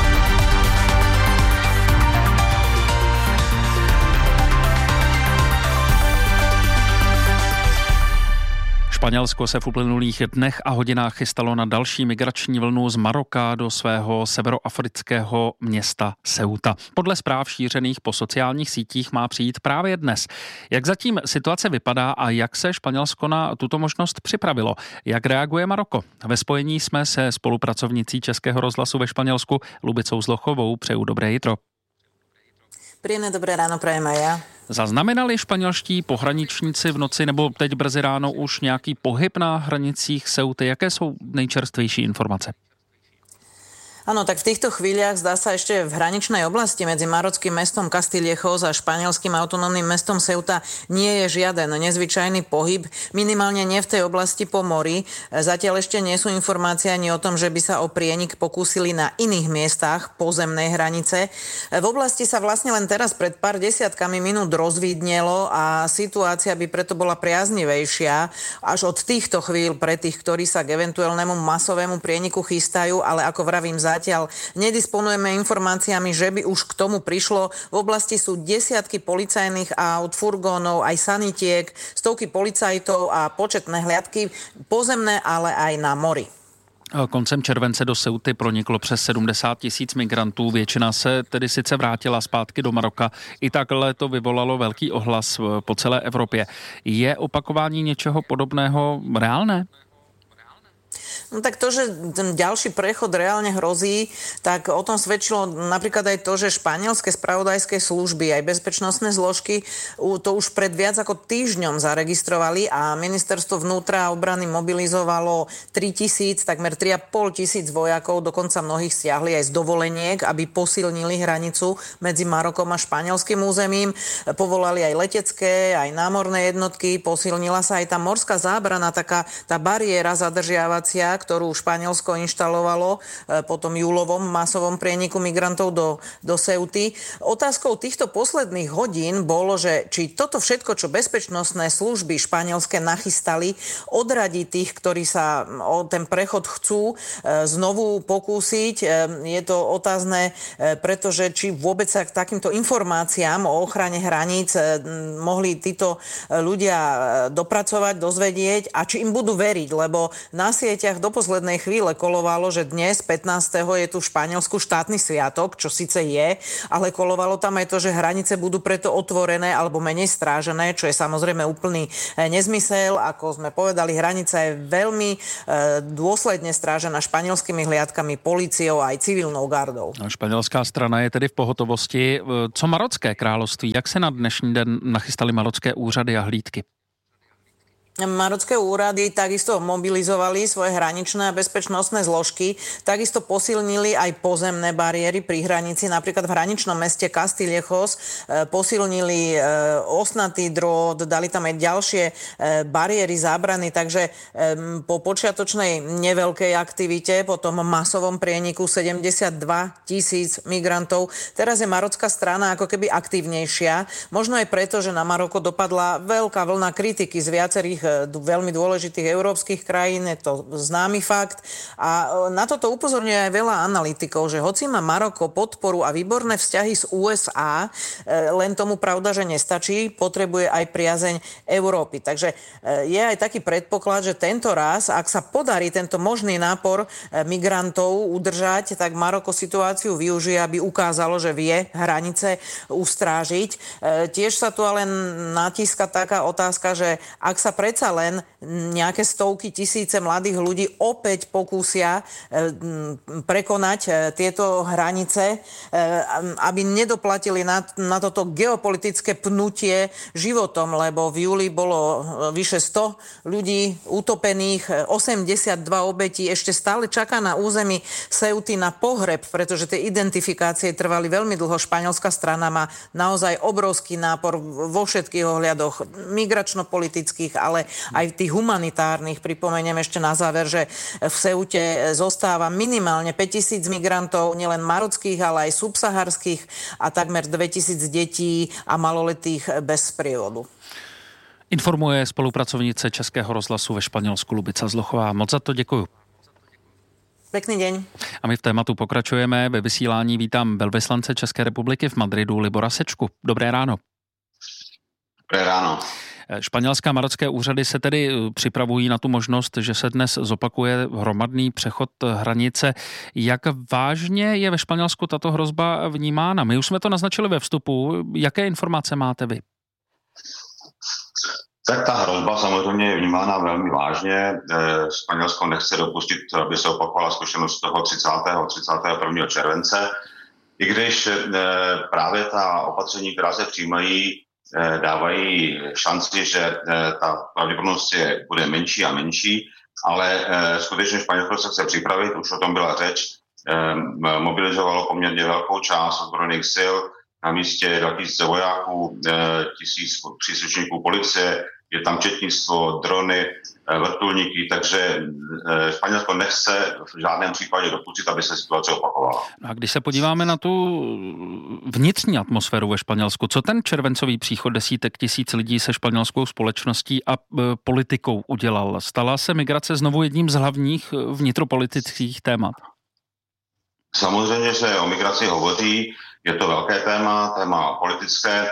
Španělsko se v uplynulých dnech a hodinách chystalo na další migrační vlnu z Maroka do svého severoafrického města Ceuta. Podle zpráv šířených po sociálních sítích má přijít právě dnes. Jak zatím situace vypadá a jak se Španělsko na tuto možnost připravilo? Jak reaguje Maroko? Ve spojení jsme se spolupracovnicí Českého rozhlasu ve Španělsku Lubicou Zlochovou. Přeju dobré jitro. Príjemné dobré ráno prajem aj ja. Zaznamenali španělští pohraničníci v noci nebo teď brzy ráno už nějaký pohyb na hranicích Ceuty? Jaké jsou nejčerstvější informace? Áno, tak v týchto chvíľach zdá sa ešte v hraničnej oblasti medzi marockým mestom Castillejos a španielským autonómnym mestom Ceuta nie je žiaden nezvyčajný pohyb, minimálne nie v tej oblasti po mori. Zatiaľ ešte nie sú informácie ani o tom, že by sa o prienik pokúsili na iných miestach pozemnej hranice. V oblasti sa vlastne len teraz pred pár desiatkami minút rozvidnelo a situácia by preto bola priaznivejšia až od týchto chvíľ pre tých, ktorí sa k eventuálnemu masovému prieniku chystajú, ale ako vravím, zatiaľ nedisponujeme informáciami, že by už k tomu prišlo. V oblasti sú desiatky policajných aut, furgónov, aj sanitiek, stovky policajtov a početné hliadky pozemné, ale aj na mori. Koncem července do Ceuty proniklo přes sedmdesát tisíc migrantů. Většina se tedy sice vrátila zpátky do Maroka. I takhle to vyvolalo velký ohlas po celé Evropě. Je opakování něčeho podobného reálné? No tak to, že ten ďalší prechod reálne hrozí, tak o tom svedčilo napríklad aj to, že španielské spravodajské služby, aj bezpečnostné zložky to už pred viac ako týždňom zaregistrovali a ministerstvo vnútra a obrany mobilizovalo tritisíc, takmer tri a pol tisíc vojakov, dokonca mnohých stiahli aj z dovoleniek, aby posilnili hranicu medzi Marokom a španielským územím. Povolali aj letecké, aj námorné jednotky, posilnila sa aj tá morská zábrana, taká tá bariéra zadržiavať situácia, ktorú Španielsko inštalovalo po tom júlovom masovom prieniku migrantov do, do Ceuty. Otázkou týchto posledných hodín bolo, že či toto všetko, čo bezpečnostné služby španielské nachystali, odradí tých, ktorí sa o ten prechod chcú znovu pokúsiť. Je to otázne, pretože či vôbec sa k takýmto informáciám o ochrane hraníc mohli títo ľudia dopracovať, dozvedieť a či im budú veriť, lebo na sieťach do poslednej chvíle kolovalo, že dnes pätnásteho je tu v Španielsku štátny sviatok, čo síce je, ale kolovalo tam aj to, že hranice budú preto otvorené alebo menej strážené, čo je samozrejme úplný nezmysel. Ako sme povedali, hranica je veľmi dôsledne strážená španielskými hliadkami, políciou a aj civilnou gardou. Španělská strana je tedy v pohotovosti. Co Marocké království? Jak se na dnešní den nachystali marocké úřady a hlídky? Marocké úrady takisto mobilizovali svoje hraničné a bezpečnostné zložky, takisto posilnili aj pozemné bariéry pri hranici, napríklad v hraničnom meste Castillejos posilnili ostnatý drôt, dali tam aj ďalšie bariéry, zábrany, takže po počiatočnej neveľkej aktivite, po tom masovom prieniku sedemdesiatdva tisíc migrantov, teraz je marocká strana ako keby aktívnejšia, možno aj preto, že na Maroko dopadla veľká vlna kritiky z viacerých veľmi dôležitých európskych krajín, je to známy fakt. A na toto upozorňuje aj veľa analytikov, že hoci má Maroko podporu a výborné vzťahy s ú es á, len tomu pravda, že nestačí, potrebuje aj priazeň Európy. Takže je aj taký predpoklad, že tento raz, ak sa podarí tento možný nápor migrantov udržať, tak Maroko situáciu využije, aby ukázalo, že vie hranice ustrážiť. Tiež sa tu ale natíska taká otázka, že ak sa predsa len nejaké stovky tisíce mladých ľudí opäť pokúsia prekonať tieto hranice, aby nedoplatili na, na toto geopolitické pnutie životom, lebo v júli bolo vyše sto ľudí utopených, osemdesiatdva obetí, ešte stále čaká na území Ceuty na pohreb, pretože tie identifikácie trvali veľmi dlho. Španielská strana má naozaj obrovský nápor vo všetkých ohľadoch migračno-politických, ale aj tých humanitárnych. Pripomeniem ešte na záver, že v Ceute zostáva minimálne päťtisíc migrantov, nielen marockých, ale aj subsaharských a takmer dvetisíc detí a maloletých bez sprievodu. Informuje spolupracovnice Českého rozhlasu ve Španělsku Lubica Zlochová. Moc za to děkuju. Pekný deň. A my v tématu pokračujeme. Ve vysílání vítám velvyslance České republiky v Madridu Libora Sečku. Dobré ráno. Dobré ráno. Španělské a marocké úřady se tedy připravují na tu možnost, že se dnes zopakuje hromadný přechod hranice. Jak vážně je ve Španělsku tato hrozba vnímána? My už jsme to naznačili ve vstupu. Jaké informace máte vy? Tak ta hrozba samozřejmě je vnímána velmi vážně. Španělsko nechce dopustit, aby se opakovala zkušenost toho třicátého prvního července. I když právě ta opatření, která se přijímají, dávají šanci, že ta pravděpodobnost bude menší a menší, ale skutečně Španělsko se chce připravit, už o tom byla řeč, mobilizovalo poměrně velkou část ozbrojených sil, na místě dva tisíce vojáků, tisíc příslušníků policie, je tam četnictvo, drony, vrtulníky, takže Španělsko nechce v žádném případě dopustit, aby se situace opakovala. A když se podíváme na tu vnitřní atmosféru ve Španělsku, co ten červencový příchod desítek tisíc lidí se španělskou společností a politikou udělal? Stala se migrace znovu jedním z hlavních vnitropolitických témat? Samozřejmě se o migraci hovoří, je to velké téma, téma politické.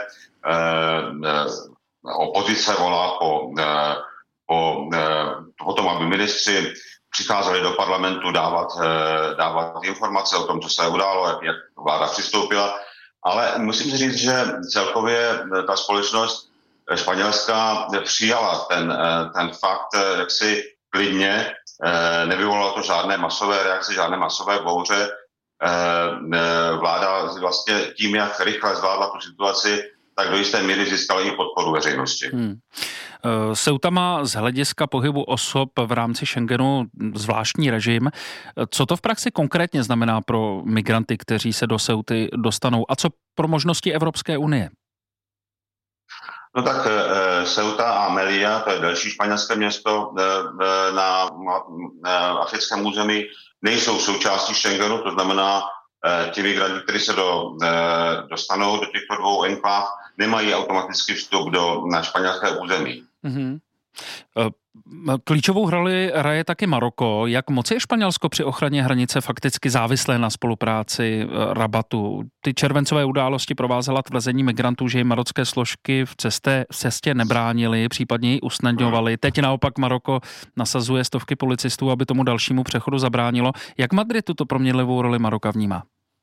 Opozice volá po, po, po tom, aby ministři přicházeli do parlamentu dávat, dávat informace o tom, co se událo, jak, jak vláda přistoupila. Ale musím si říct, že celkově ta společnost španělská přijala ten, ten fakt jaksi klidně. Nevyvolalo to žádné masové reakce, žádné masové bouře. Vláda vlastně tím, jak rychle zvládla tu situaci, tak do jisté míry získala i podporu veřejnosti. Hmm. Ceuta má z hlediska pohybu osob v rámci Schengenu zvláštní režim. Co to v praxi konkrétně znamená pro migranty, kteří se do Ceuty dostanou? A co pro možnosti Evropské unie? No tak e, Ceuta a Melilla, to je další španělské město e, e, na, na africkém území, nejsou součástí Schengenu, to znamená, e, ti migranti, kteří se do, e, dostanou do těchto dvou enkláv, nemají automatický vstup do, na španělské území. Mm-hmm. Klíčovou roli hraje taky Maroko. Jak moc je Španělsko při ochraně hranice fakticky závislé na spolupráci Rabatu? Ty červencové události provázela tvrzení migrantů, že jim marocké složky v cestě, v cestě nebránily, případně ji usnadňovaly. Teď naopak Maroko nasazuje stovky policistů, aby tomu dalšímu přechodu zabránilo. Jak Madrid tuto proměnlivou roli Maroka vnímá?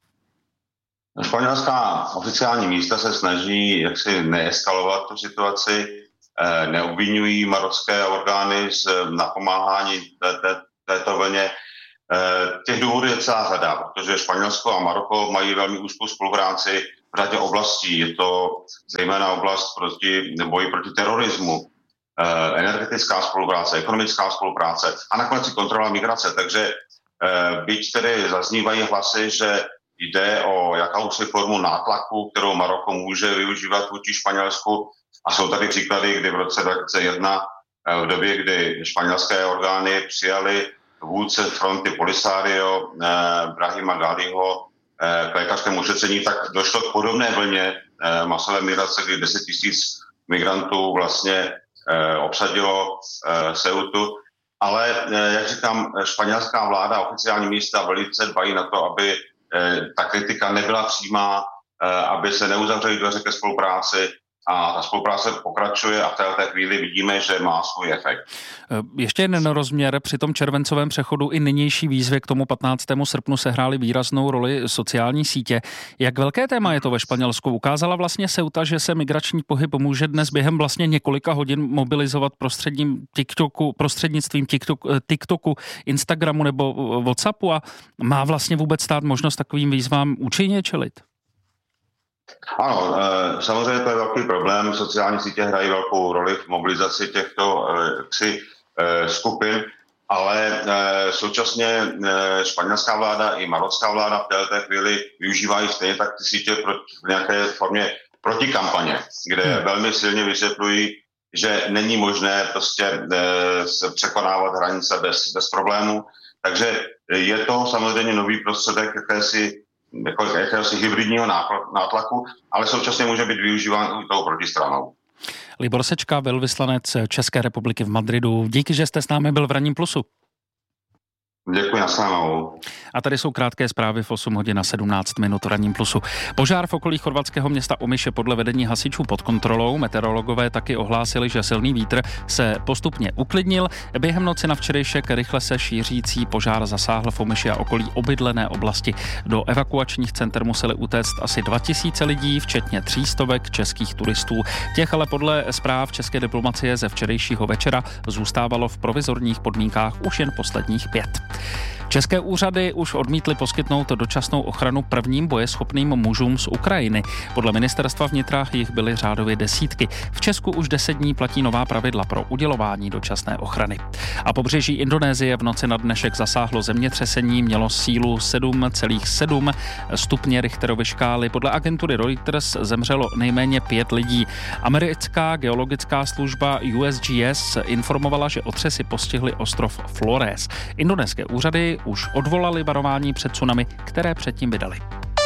Španělská oficiální místa se snaží jaksi neeskalovat tu situaci, neobvinují marocké orgány z napomáhání té, té, této vlně. Těch důvodů je celá řada, protože Španělsko a Maroko mají velmi úzkou spolupráci v řadě oblastí. Je to zejména oblast proti, boji proti terorismu, energetická spolupráce, ekonomická spolupráce a nakonec i kontrola migrace. Takže byť tedy zaznívají hlasy, že jde o jakousi formu nátlaku, kterou Maroko může využívat vůči Španělsku, a jsou tady příklady, kdy v roce dva tisíce jedna, v době, kdy španělské orgány přijali vůdce fronty Polisario, eh, Brahima Ghaliho eh, k lékařskému ošetření, tak došlo k podobné vlně eh, masové migrace, kdy deset tisíc migrantů vlastně eh, obsadilo eh, Ceutu. Ale, eh, jak říkám, španělská vláda, oficiální místa velice dbají na to, aby eh, ta kritika nebyla přímá, eh, aby se neuzavřely dveře ke spolupráci, a ta spolupráce pokračuje a v této chvíli vidíme, že má svůj efekt. Ještě jeden rozměr. Při tom červencovém přechodu i nynější výzvy k tomu patnáctému srpnu sehrály výraznou roli sociální sítě. Jak velké téma je to ve Španělsku? Ukázala vlastně Ceuta, že se migrační pohyb může dnes během vlastně několika hodin mobilizovat prostředním TikToku, prostřednictvím TikToku, TikToku, Instagramu nebo WhatsAppu a má vlastně vůbec stát možnost takovým výzvám účinně čelit? Ano, samozřejmě to je velký problém. Sociální sítě hrají velkou roli v mobilizaci těchto tři skupin, ale současně španělská vláda i marocká vláda v této chvíli využívají stejně tak ty sítě v nějaké formě protikampaně, kde hmm. velmi silně vysvětlují, že není možné prostě překonávat hranice bez, bez problémů. Takže je to samozřejmě nový prostředek, jakési jako jakéhosi hybridního nátlaku, ale současně může být využíván i tou protistranou. Libor Sečka, velvyslanec České republiky v Madridu. Díky, že jste s námi byl v Ranním plusu. Děkuji, naslyšenou. A tady jsou krátké zprávy v osm hodin a sedmnáct minut v Ranním plusu. Požár v okolí chorvatského města Omiš je podle vedení hasičů pod kontrolou. Meteorologové taky ohlásili, že silný vítr se postupně uklidnil. Během noci na včerejšek rychle se šířící požár zasáhl v Omiši a okolí obydlené oblasti. Do evakuačních center museli utéct asi dva tisíce lidí, včetně tří stovek českých turistů. Těch ale podle zpráv české diplomacie ze včerejšího večera zůstávalo v provizorních podmínkách už jen posledních pět. České úřady už odmítly poskytnout dočasnou ochranu prvním bojeschopným mužům z Ukrajiny. Podle ministerstva vnitra jich byly řádově desítky. V Česku už deset dní platí nová pravidla pro udělování dočasné ochrany. A pobřeží Indonésie v noci na dnešek zasáhlo zemětřesení, mělo sílu sedm celá sedm stupně Richterovy škály. Podle agentury Reuters zemřelo nejméně pět lidí. Americká geologická služba U S G S informovala, že otřesy postihly ostrov Flores. Indonéské úřady už odvolali varování před tsunami, které předtím vydali.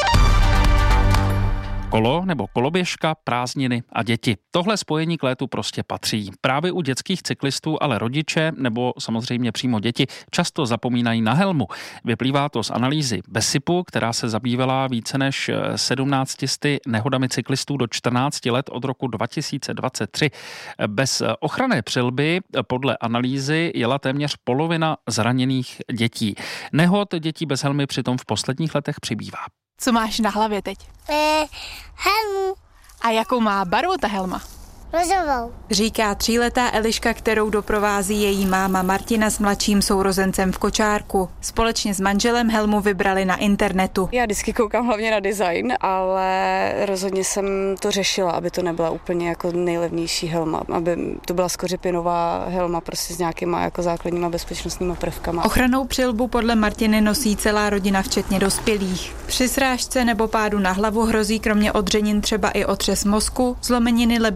Kolo nebo koloběžka, prázdniny a děti. Tohle spojení k létu prostě patří. Právě u dětských cyklistů ale rodiče nebo samozřejmě přímo děti často zapomínají na helmu. Vyplývá to z analýzy BESIPu, která se zabývala více než sedmnácti sty nehodami cyklistů do čtrnácti let od roku dva tisíce dvacet tři. Bez ochranné přilby podle analýzy jela téměř polovina zraněných dětí. Nehod dětí bez helmy přitom v posledních letech přibývá. Co máš na hlavě teď? Eh, helmu. A jakou má barvu ta helma? Rozovou. Říká tříletá Eliška, kterou doprovází její máma Martina s mladším sourozencem v kočárku. Společně s manželem helmu vybrali na internetu. Já vždycky koukám hlavně na design, ale rozhodně jsem to řešila, aby to nebyla úplně jako nejlevnější helma, aby to byla skořepinová helma prostě s nějakýma jako základníma bezpečnostníma prvkama. Ochrannou přilbu podle Martiny nosí celá rodina včetně dospělých. Při srážce nebo pádu na hlavu hrozí kromě odřenin třeba i otřes mozku, zlomeniny lebečních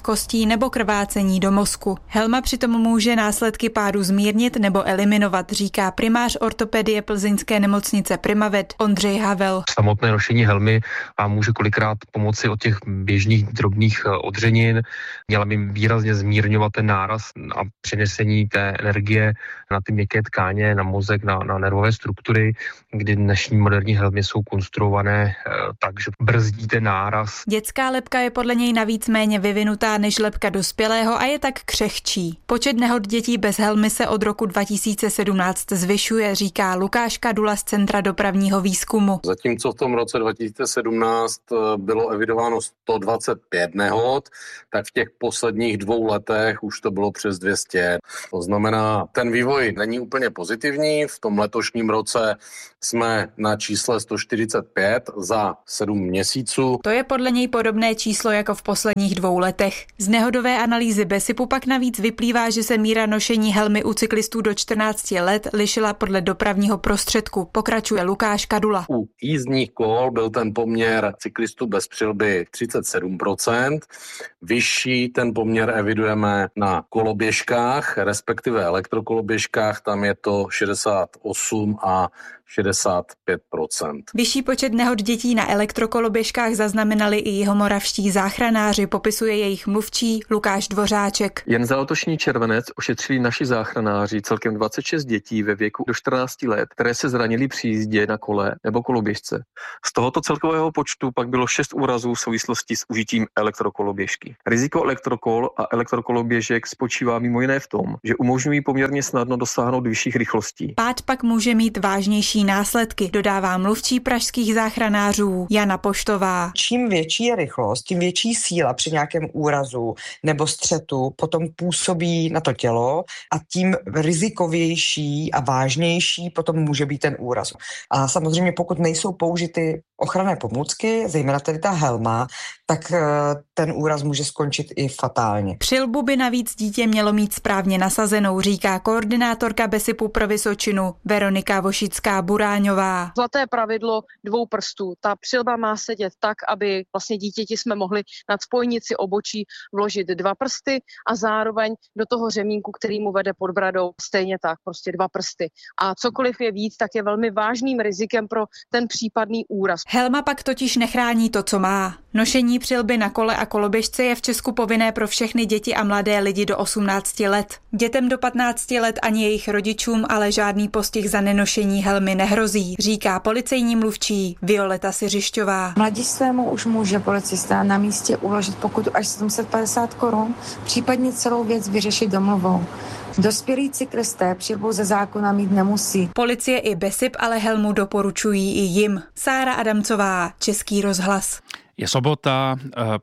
kostí nebo krvácení do mozku. Helma přitom může následky pádu zmírnit nebo eliminovat, říká primář ortopedie plzeňské nemocnice Primavet Ondřej Havel. Samotné nošení helmy a může kolikrát pomoci od těch běžných drobných odřenin, měla by výrazně zmírňovat ten náraz a přenesení té energie na ty měkké tkáně, na mozek, na, na nervové struktury, kdy dnešní moderní helmy jsou konstruované e, tak, že brzdí ten náraz. Dětská lebka je podle něj navíc méně vyvinutá než lebka dospělého a je tak křehčí. Počet nehod dětí bez helmy se od roku dva tisíce sedmnáct zvyšuje, říká Lukáš Kadula z Centra dopravního výzkumu. Zatímco v tom roce dva tisíce sedmnáct bylo evidováno sto dvacet pět nehod, tak v těch posledních dvou letech už to bylo přes dvě stě. To znamená, ten vývoj není úplně pozitivní. V tom letošním roce jsme na čísle sto čtyřicet pět za sedm měsíců. To je podle něj podobné číslo jako v posledních dvou letech. Z nehodové analýzy BESIPu pak navíc vyplývá, že se míra nošení helmy u cyklistů do čtrnácti let lišila podle dopravního prostředku, pokračuje Lukáš Kadula. U jízdních kol byl ten poměr cyklistů bez přilby třicet sedm procent. Vyšší ten poměr evidujeme na koloběžkách, respektive elektrokoloběžkách, tam je to šedesát osm a šedesát pět procent. Vyšší počet nehod dětí na elektrokoloběžkách zaznamenali i jihomoravští záchranáři, popisuje jejich mluvčí Lukáš Dvořáček. Jen za letošní červenec ošetřili naši záchranáři celkem dvacet šest dětí ve věku do čtrnácti let, které se zranily při jízdě na kole nebo koloběžce. Z tohoto celkového počtu pak bylo šest úrazů v souvislosti s užitím elektrokoloběžky. Riziko elektrokol a elektrokoloběžek spočívá mimo jiné v tom, že umožňují poměrně snadno dosáhnout vyšších rychlostí. Pád pak může mít vážnější následky, dodává mluvčí pražských záchranářů Jana Poštová. Čím větší je rychlost, tím větší síla při nějakém úrazu nebo střetu potom působí na to tělo a tím rizikovější a vážnější potom může být ten úraz. A samozřejmě pokud nejsou použity ochranné pomůcky, zejména tedy ta helma, tak ten úraz může skončit i fatálně. Přilbu by navíc dítě mělo mít správně nasazenou, říká koordinátorka BESIPu pro Vysočinu Veronika Vošická-Buráňová. Zlaté pravidlo dvou prstů. Ta přilba má sedět tak, aby vlastně dítěti jsme mohli nad spojnici obočí vložit dva prsty a zároveň do toho řemínku, který mu vede pod bradou, stejně tak, prostě dva prsty. A cokoliv je víc, tak je velmi vážným rizikem pro ten případný úraz. Helma pak totiž nechrání to, co má. Nošení přilby na kole a koloběžce je v Česku povinné pro všechny děti a mladé lidi do osmnácti let. Dětem do patnácti let ani jejich rodičům ale žádný postih za nenošení helmy nehrozí, říká policejní mluvčí Violeta Siřišťová. Mladistvému už může policista na místě uložit pokutu až sedm set padesát korun, případně celou věc vyřešit domluvou. Dospělí cyklisté přilbu ze zákona mít nemusí. Policie i BESIP ale helmu doporučují i jim. Sára Adamcová, Český rozhlas. Je sobota,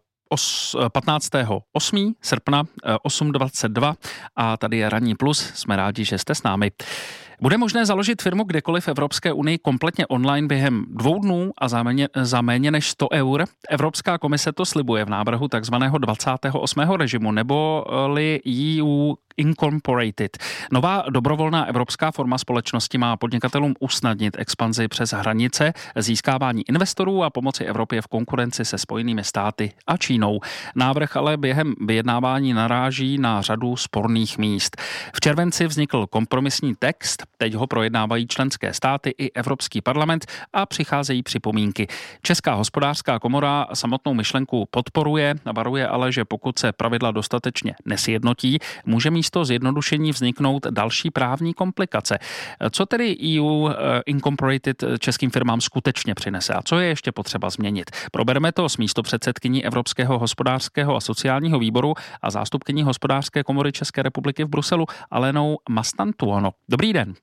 patnáctého osmého srpna osm dvacet dva a tady je Ranní plus. Jsme rádi, že jste s námi. Bude možné založit firmu kdekoliv v Evropské unii kompletně online během dvou dnů a za méně, za méně než sto eur. Evropská komise to slibuje v návrhu takzvaného dvacátého osmého režimu, neboli E U Incorporated. Nová dobrovolná evropská forma společnosti má podnikatelům usnadnit expanzi přes hranice, získávání investorů a pomoci Evropě v konkurenci se Spojenými státy a Čínou. Návrh ale během vyjednávání naráží na řadu sporných míst. V červenci vznikl kompromisní text, teď ho projednávají členské státy i Evropský parlament a přicházejí připomínky. Česká hospodářská komora samotnou myšlenku podporuje, varuje ale, že pokud se pravidla dostatečně nesjednotí, může místo zjednodušení vzniknout další právní komplikace. Co tedy E U Incorporated českým firmám skutečně přinese a co je ještě potřeba změnit? Probereme to s místopředsedkyní Evropského hospodářského a sociálního výboru a zástupkyní Hospodářské komory České republiky v Bruselu Alenou Mastantuono. Dobrý den.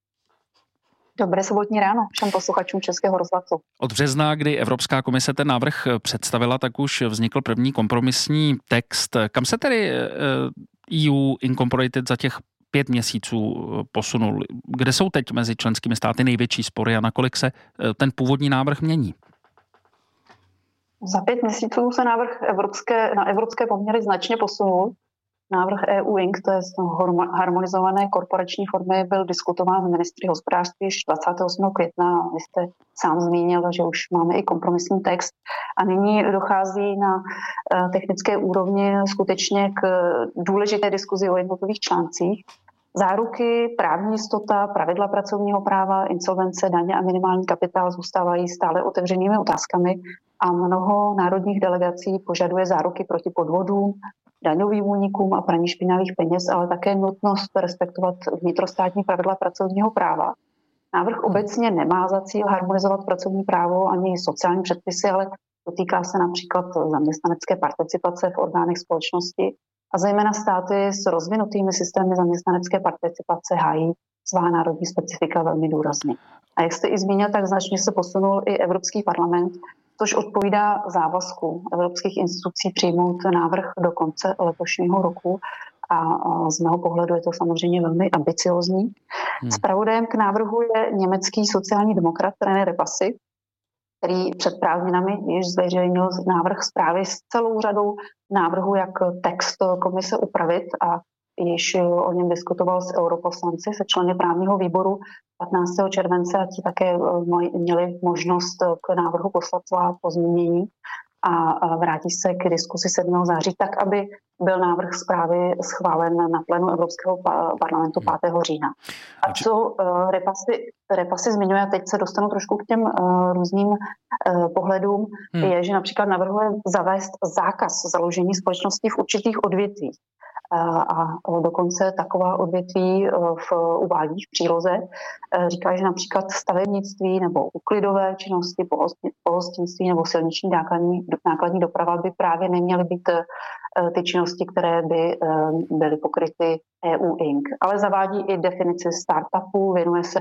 Dobré sobotní ráno všem posluchačům Českého rozhlasu. Od března, kdy Evropská komise ten návrh představila, tak už vznikl první kompromisní text. Kam se tedy E U Incorporated za těch pět měsíců posunul? Kde jsou teď mezi členskými státy největší spory a nakolik se ten původní návrh mění? Za pět měsíců se návrh evropské, na evropské poměry značně posunul. Návrh E U Inc, to je harmonizované korporační formy, byl diskutován s ministry hospodářství již dvacátého osmého května. Vy jste sám zmínil, že už máme i kompromisní text a nyní dochází na technické úrovni skutečně k důležité diskuzi o jednotlivých článcích. Záruky, právní jistota, pravidla pracovního práva, insolvence, daně a minimální kapitál zůstávají stále otevřenými otázkami a mnoho národních delegací požaduje záruky proti podvodům, daňovým únikům a praní špinavých peněz, ale také nutnost respektovat vnitrostátní pravidla pracovního práva. Návrh obecně nemá za cíl harmonizovat pracovní právo ani sociální předpisy, ale dotýká se například zaměstnanecké participace v orgánech společnosti a zejména státy s rozvinutými systémy zaměstnanecké participace hájí svá národní specifika velmi důrazně. A jak jste i zmínil, tak značně se posunul i Evropský parlament, což odpovídá závazku evropských institucí přijmout návrh do konce letošního roku a z mého pohledu je to samozřejmě velmi ambiciózní. Hmm. Zpravodajem k návrhu je německý sociální demokrat René Repassi, který před prázdninami již zveřejnil návrh zprávy s celou řadou návrhů, jak text komise upravit a již o něm diskutoval s europoslanci, se členy právního výboru patnáctého července a ti také měli možnost k návrhu poslat svá pozměnění a vrátí se k diskusi sedmého září, tak aby byl návrh zprávy schválen na plénu Evropského parlamentu pátého října. A co Repassi, Repassi zmiňuje, a teď se dostanu trošku k těm různým pohledům, hmm. je, že například navrhuje zavést zákaz založení společnosti v určitých odvětvích. A dokonce taková odvětví v uvádí v příloze. Říká, že například stavebnictví nebo uklidové činnosti, pohostinství nebo silniční nákladní, nákladní doprava by právě neměly být ty činnosti, které by byly pokryty E U Inc. Ale zavádí i definici startupů, věnuje se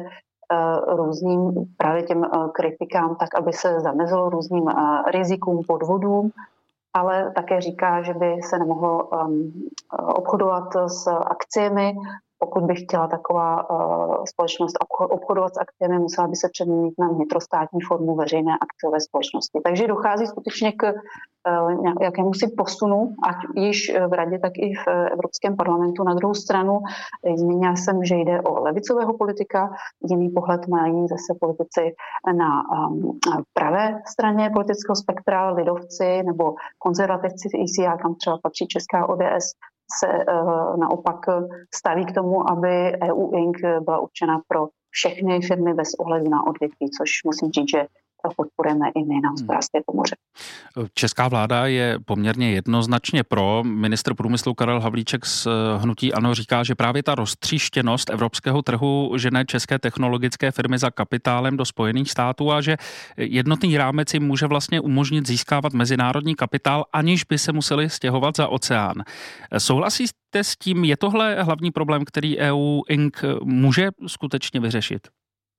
různým právě těm kritikám, tak aby se zamezilo různým rizikům, podvodům, ale také říká, že by se nemohlo um, obchodovat s akciemi. Pokud by chtěla taková uh, společnost obchodovat s akciemi, musela by se přeměnit na vnitrostátní formu veřejné akciové společnosti. Takže dochází skutečně k uh, jakémusi posunu, ať již v Radě, tak i v Evropském parlamentu. Na druhou stranu zmínila jsem, že jde o levicového politika, jiný pohled mají zase politici na um, pravé straně politického spektra, lidovci nebo konzervativci v E C R, kam třeba patří česká O D S, se uh, naopak staví k tomu, aby E U Inc byla určena pro všechny firmy bez ohledu na odvětví, což musím říct, že podporujeme i my na Hospodářské komoře. Česká vláda je poměrně jednoznačně pro. Ministr průmyslu Karel Havlíček z hnutí ANO říká, že právě ta roztříštěnost evropského trhu žene české technologické firmy za kapitálem do Spojených států a že jednotný rámec jim může vlastně umožnit získávat mezinárodní kapitál, aniž by se museli stěhovat za oceán. Souhlasíte s tím, je tohle hlavní problém, který E U Inc může skutečně vyřešit?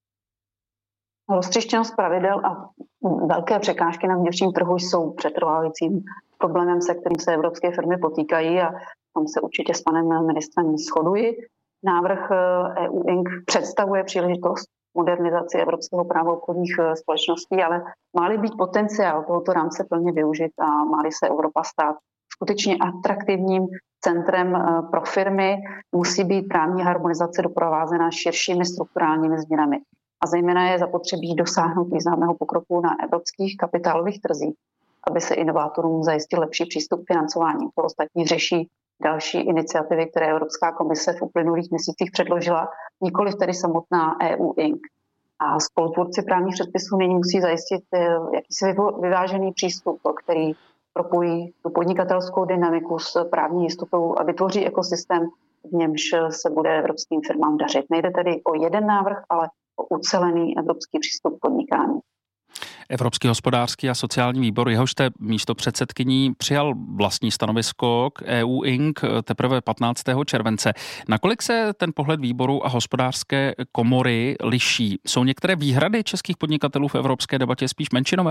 Roztříštěnost pravidel a velké překážky na vnitřním trhu jsou přetrvávajícím problémem, se kterým se evropské firmy potýkají a tam se určitě s panem ministrem shoduji. Návrh E U Inc představuje příležitost modernizaci evropského práva obchodních společností, ale má-li být potenciál tohoto rámce plně využit a má-li se Evropa stát skutečně atraktivním centrem pro firmy, musí být právní harmonizace doprovázena širšími strukturálními změnami. A zejména je zapotřebí dosáhnout významného pokroku na evropských kapitálových trzích, aby se inovátorům zajistil lepší přístup k financování. To ostatní řeší další iniciativy, které Evropská komise v uplynulých měsících předložila, nikoliv tedy samotná E U Inc. A spolutvůrci právních předpisů nyní musí zajistit jakýsi vyvážený přístup, který propojí tu podnikatelskou dynamiku s právní jistotou a vytvoří ekosystém, v němž se bude evropským firmám dařit. Nejde tedy o jeden návrh, ale o ucelený evropský přístup k podnikání. Evropský hospodářský a sociální výbor, jehož jste místopředsedkyní, přijal vlastní stanovisko k E U Inc teprve patnáctého července. Nakolik se ten pohled výboru a hospodářské komory liší? Jsou některé výhrady českých podnikatelů v evropské debatě spíš menšinové?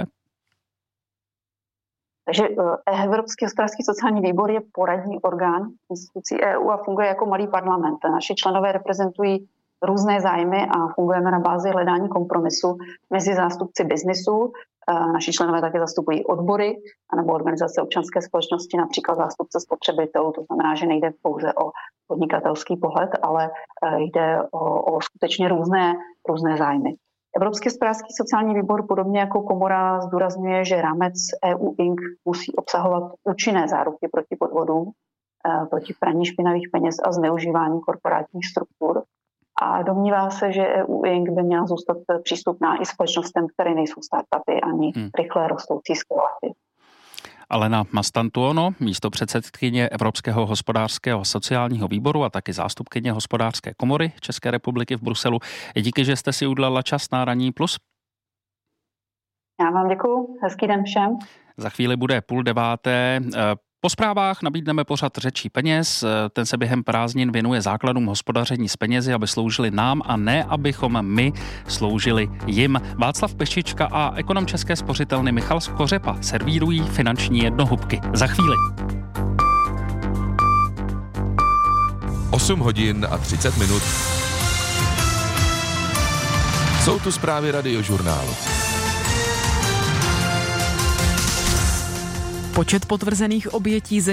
Takže Evropský hospodářský sociální výbor je poradní orgán institucí E U a funguje jako malý parlament. Naši členové reprezentují různé zájmy a fungujeme na bázi hledání kompromisu mezi zástupci biznisu, Naši členové také zastupují odbory anebo organizace občanské společnosti, například zástupce spotřebitelů, to znamená, že nejde pouze o podnikatelský pohled, ale jde o, o skutečně různé, různé zájmy. Evropský hospodářský sociální výbor podobně jako komora zdůrazňuje, že rámec E U Inc musí obsahovat účinné záruky proti podvodům, proti praní špinavých peněz a zneužívání korporátních struktur. A domnívá se, že E U Inc by měla zůstat přístupná i společnostem, které nejsou startupy ani hmm. rychle rostoucí scale-upy. Alena Mastantuono, místopředsedkyně Evropského hospodářského sociálního výboru a taky zástupkyně Hospodářské komory České republiky v Bruselu. Díky, že jste si udělala čas na Ranní plus. Já vám děkuju. Hezký den všem. Za chvíli bude půl deváté. Po zprávách nabídneme pořad Řečí peněz. Ten se během prázdnin věnuje základům hospodaření s penězi, aby sloužili nám a ne, abychom my sloužili jim. Václav Pešička a ekonom České spořitelny Michal Skořepa servírují finanční jednohubky. Za chvíli. osm hodin a třicet minut. Jsou tu zprávy Radiožurnálu. Počet potvrzených obětí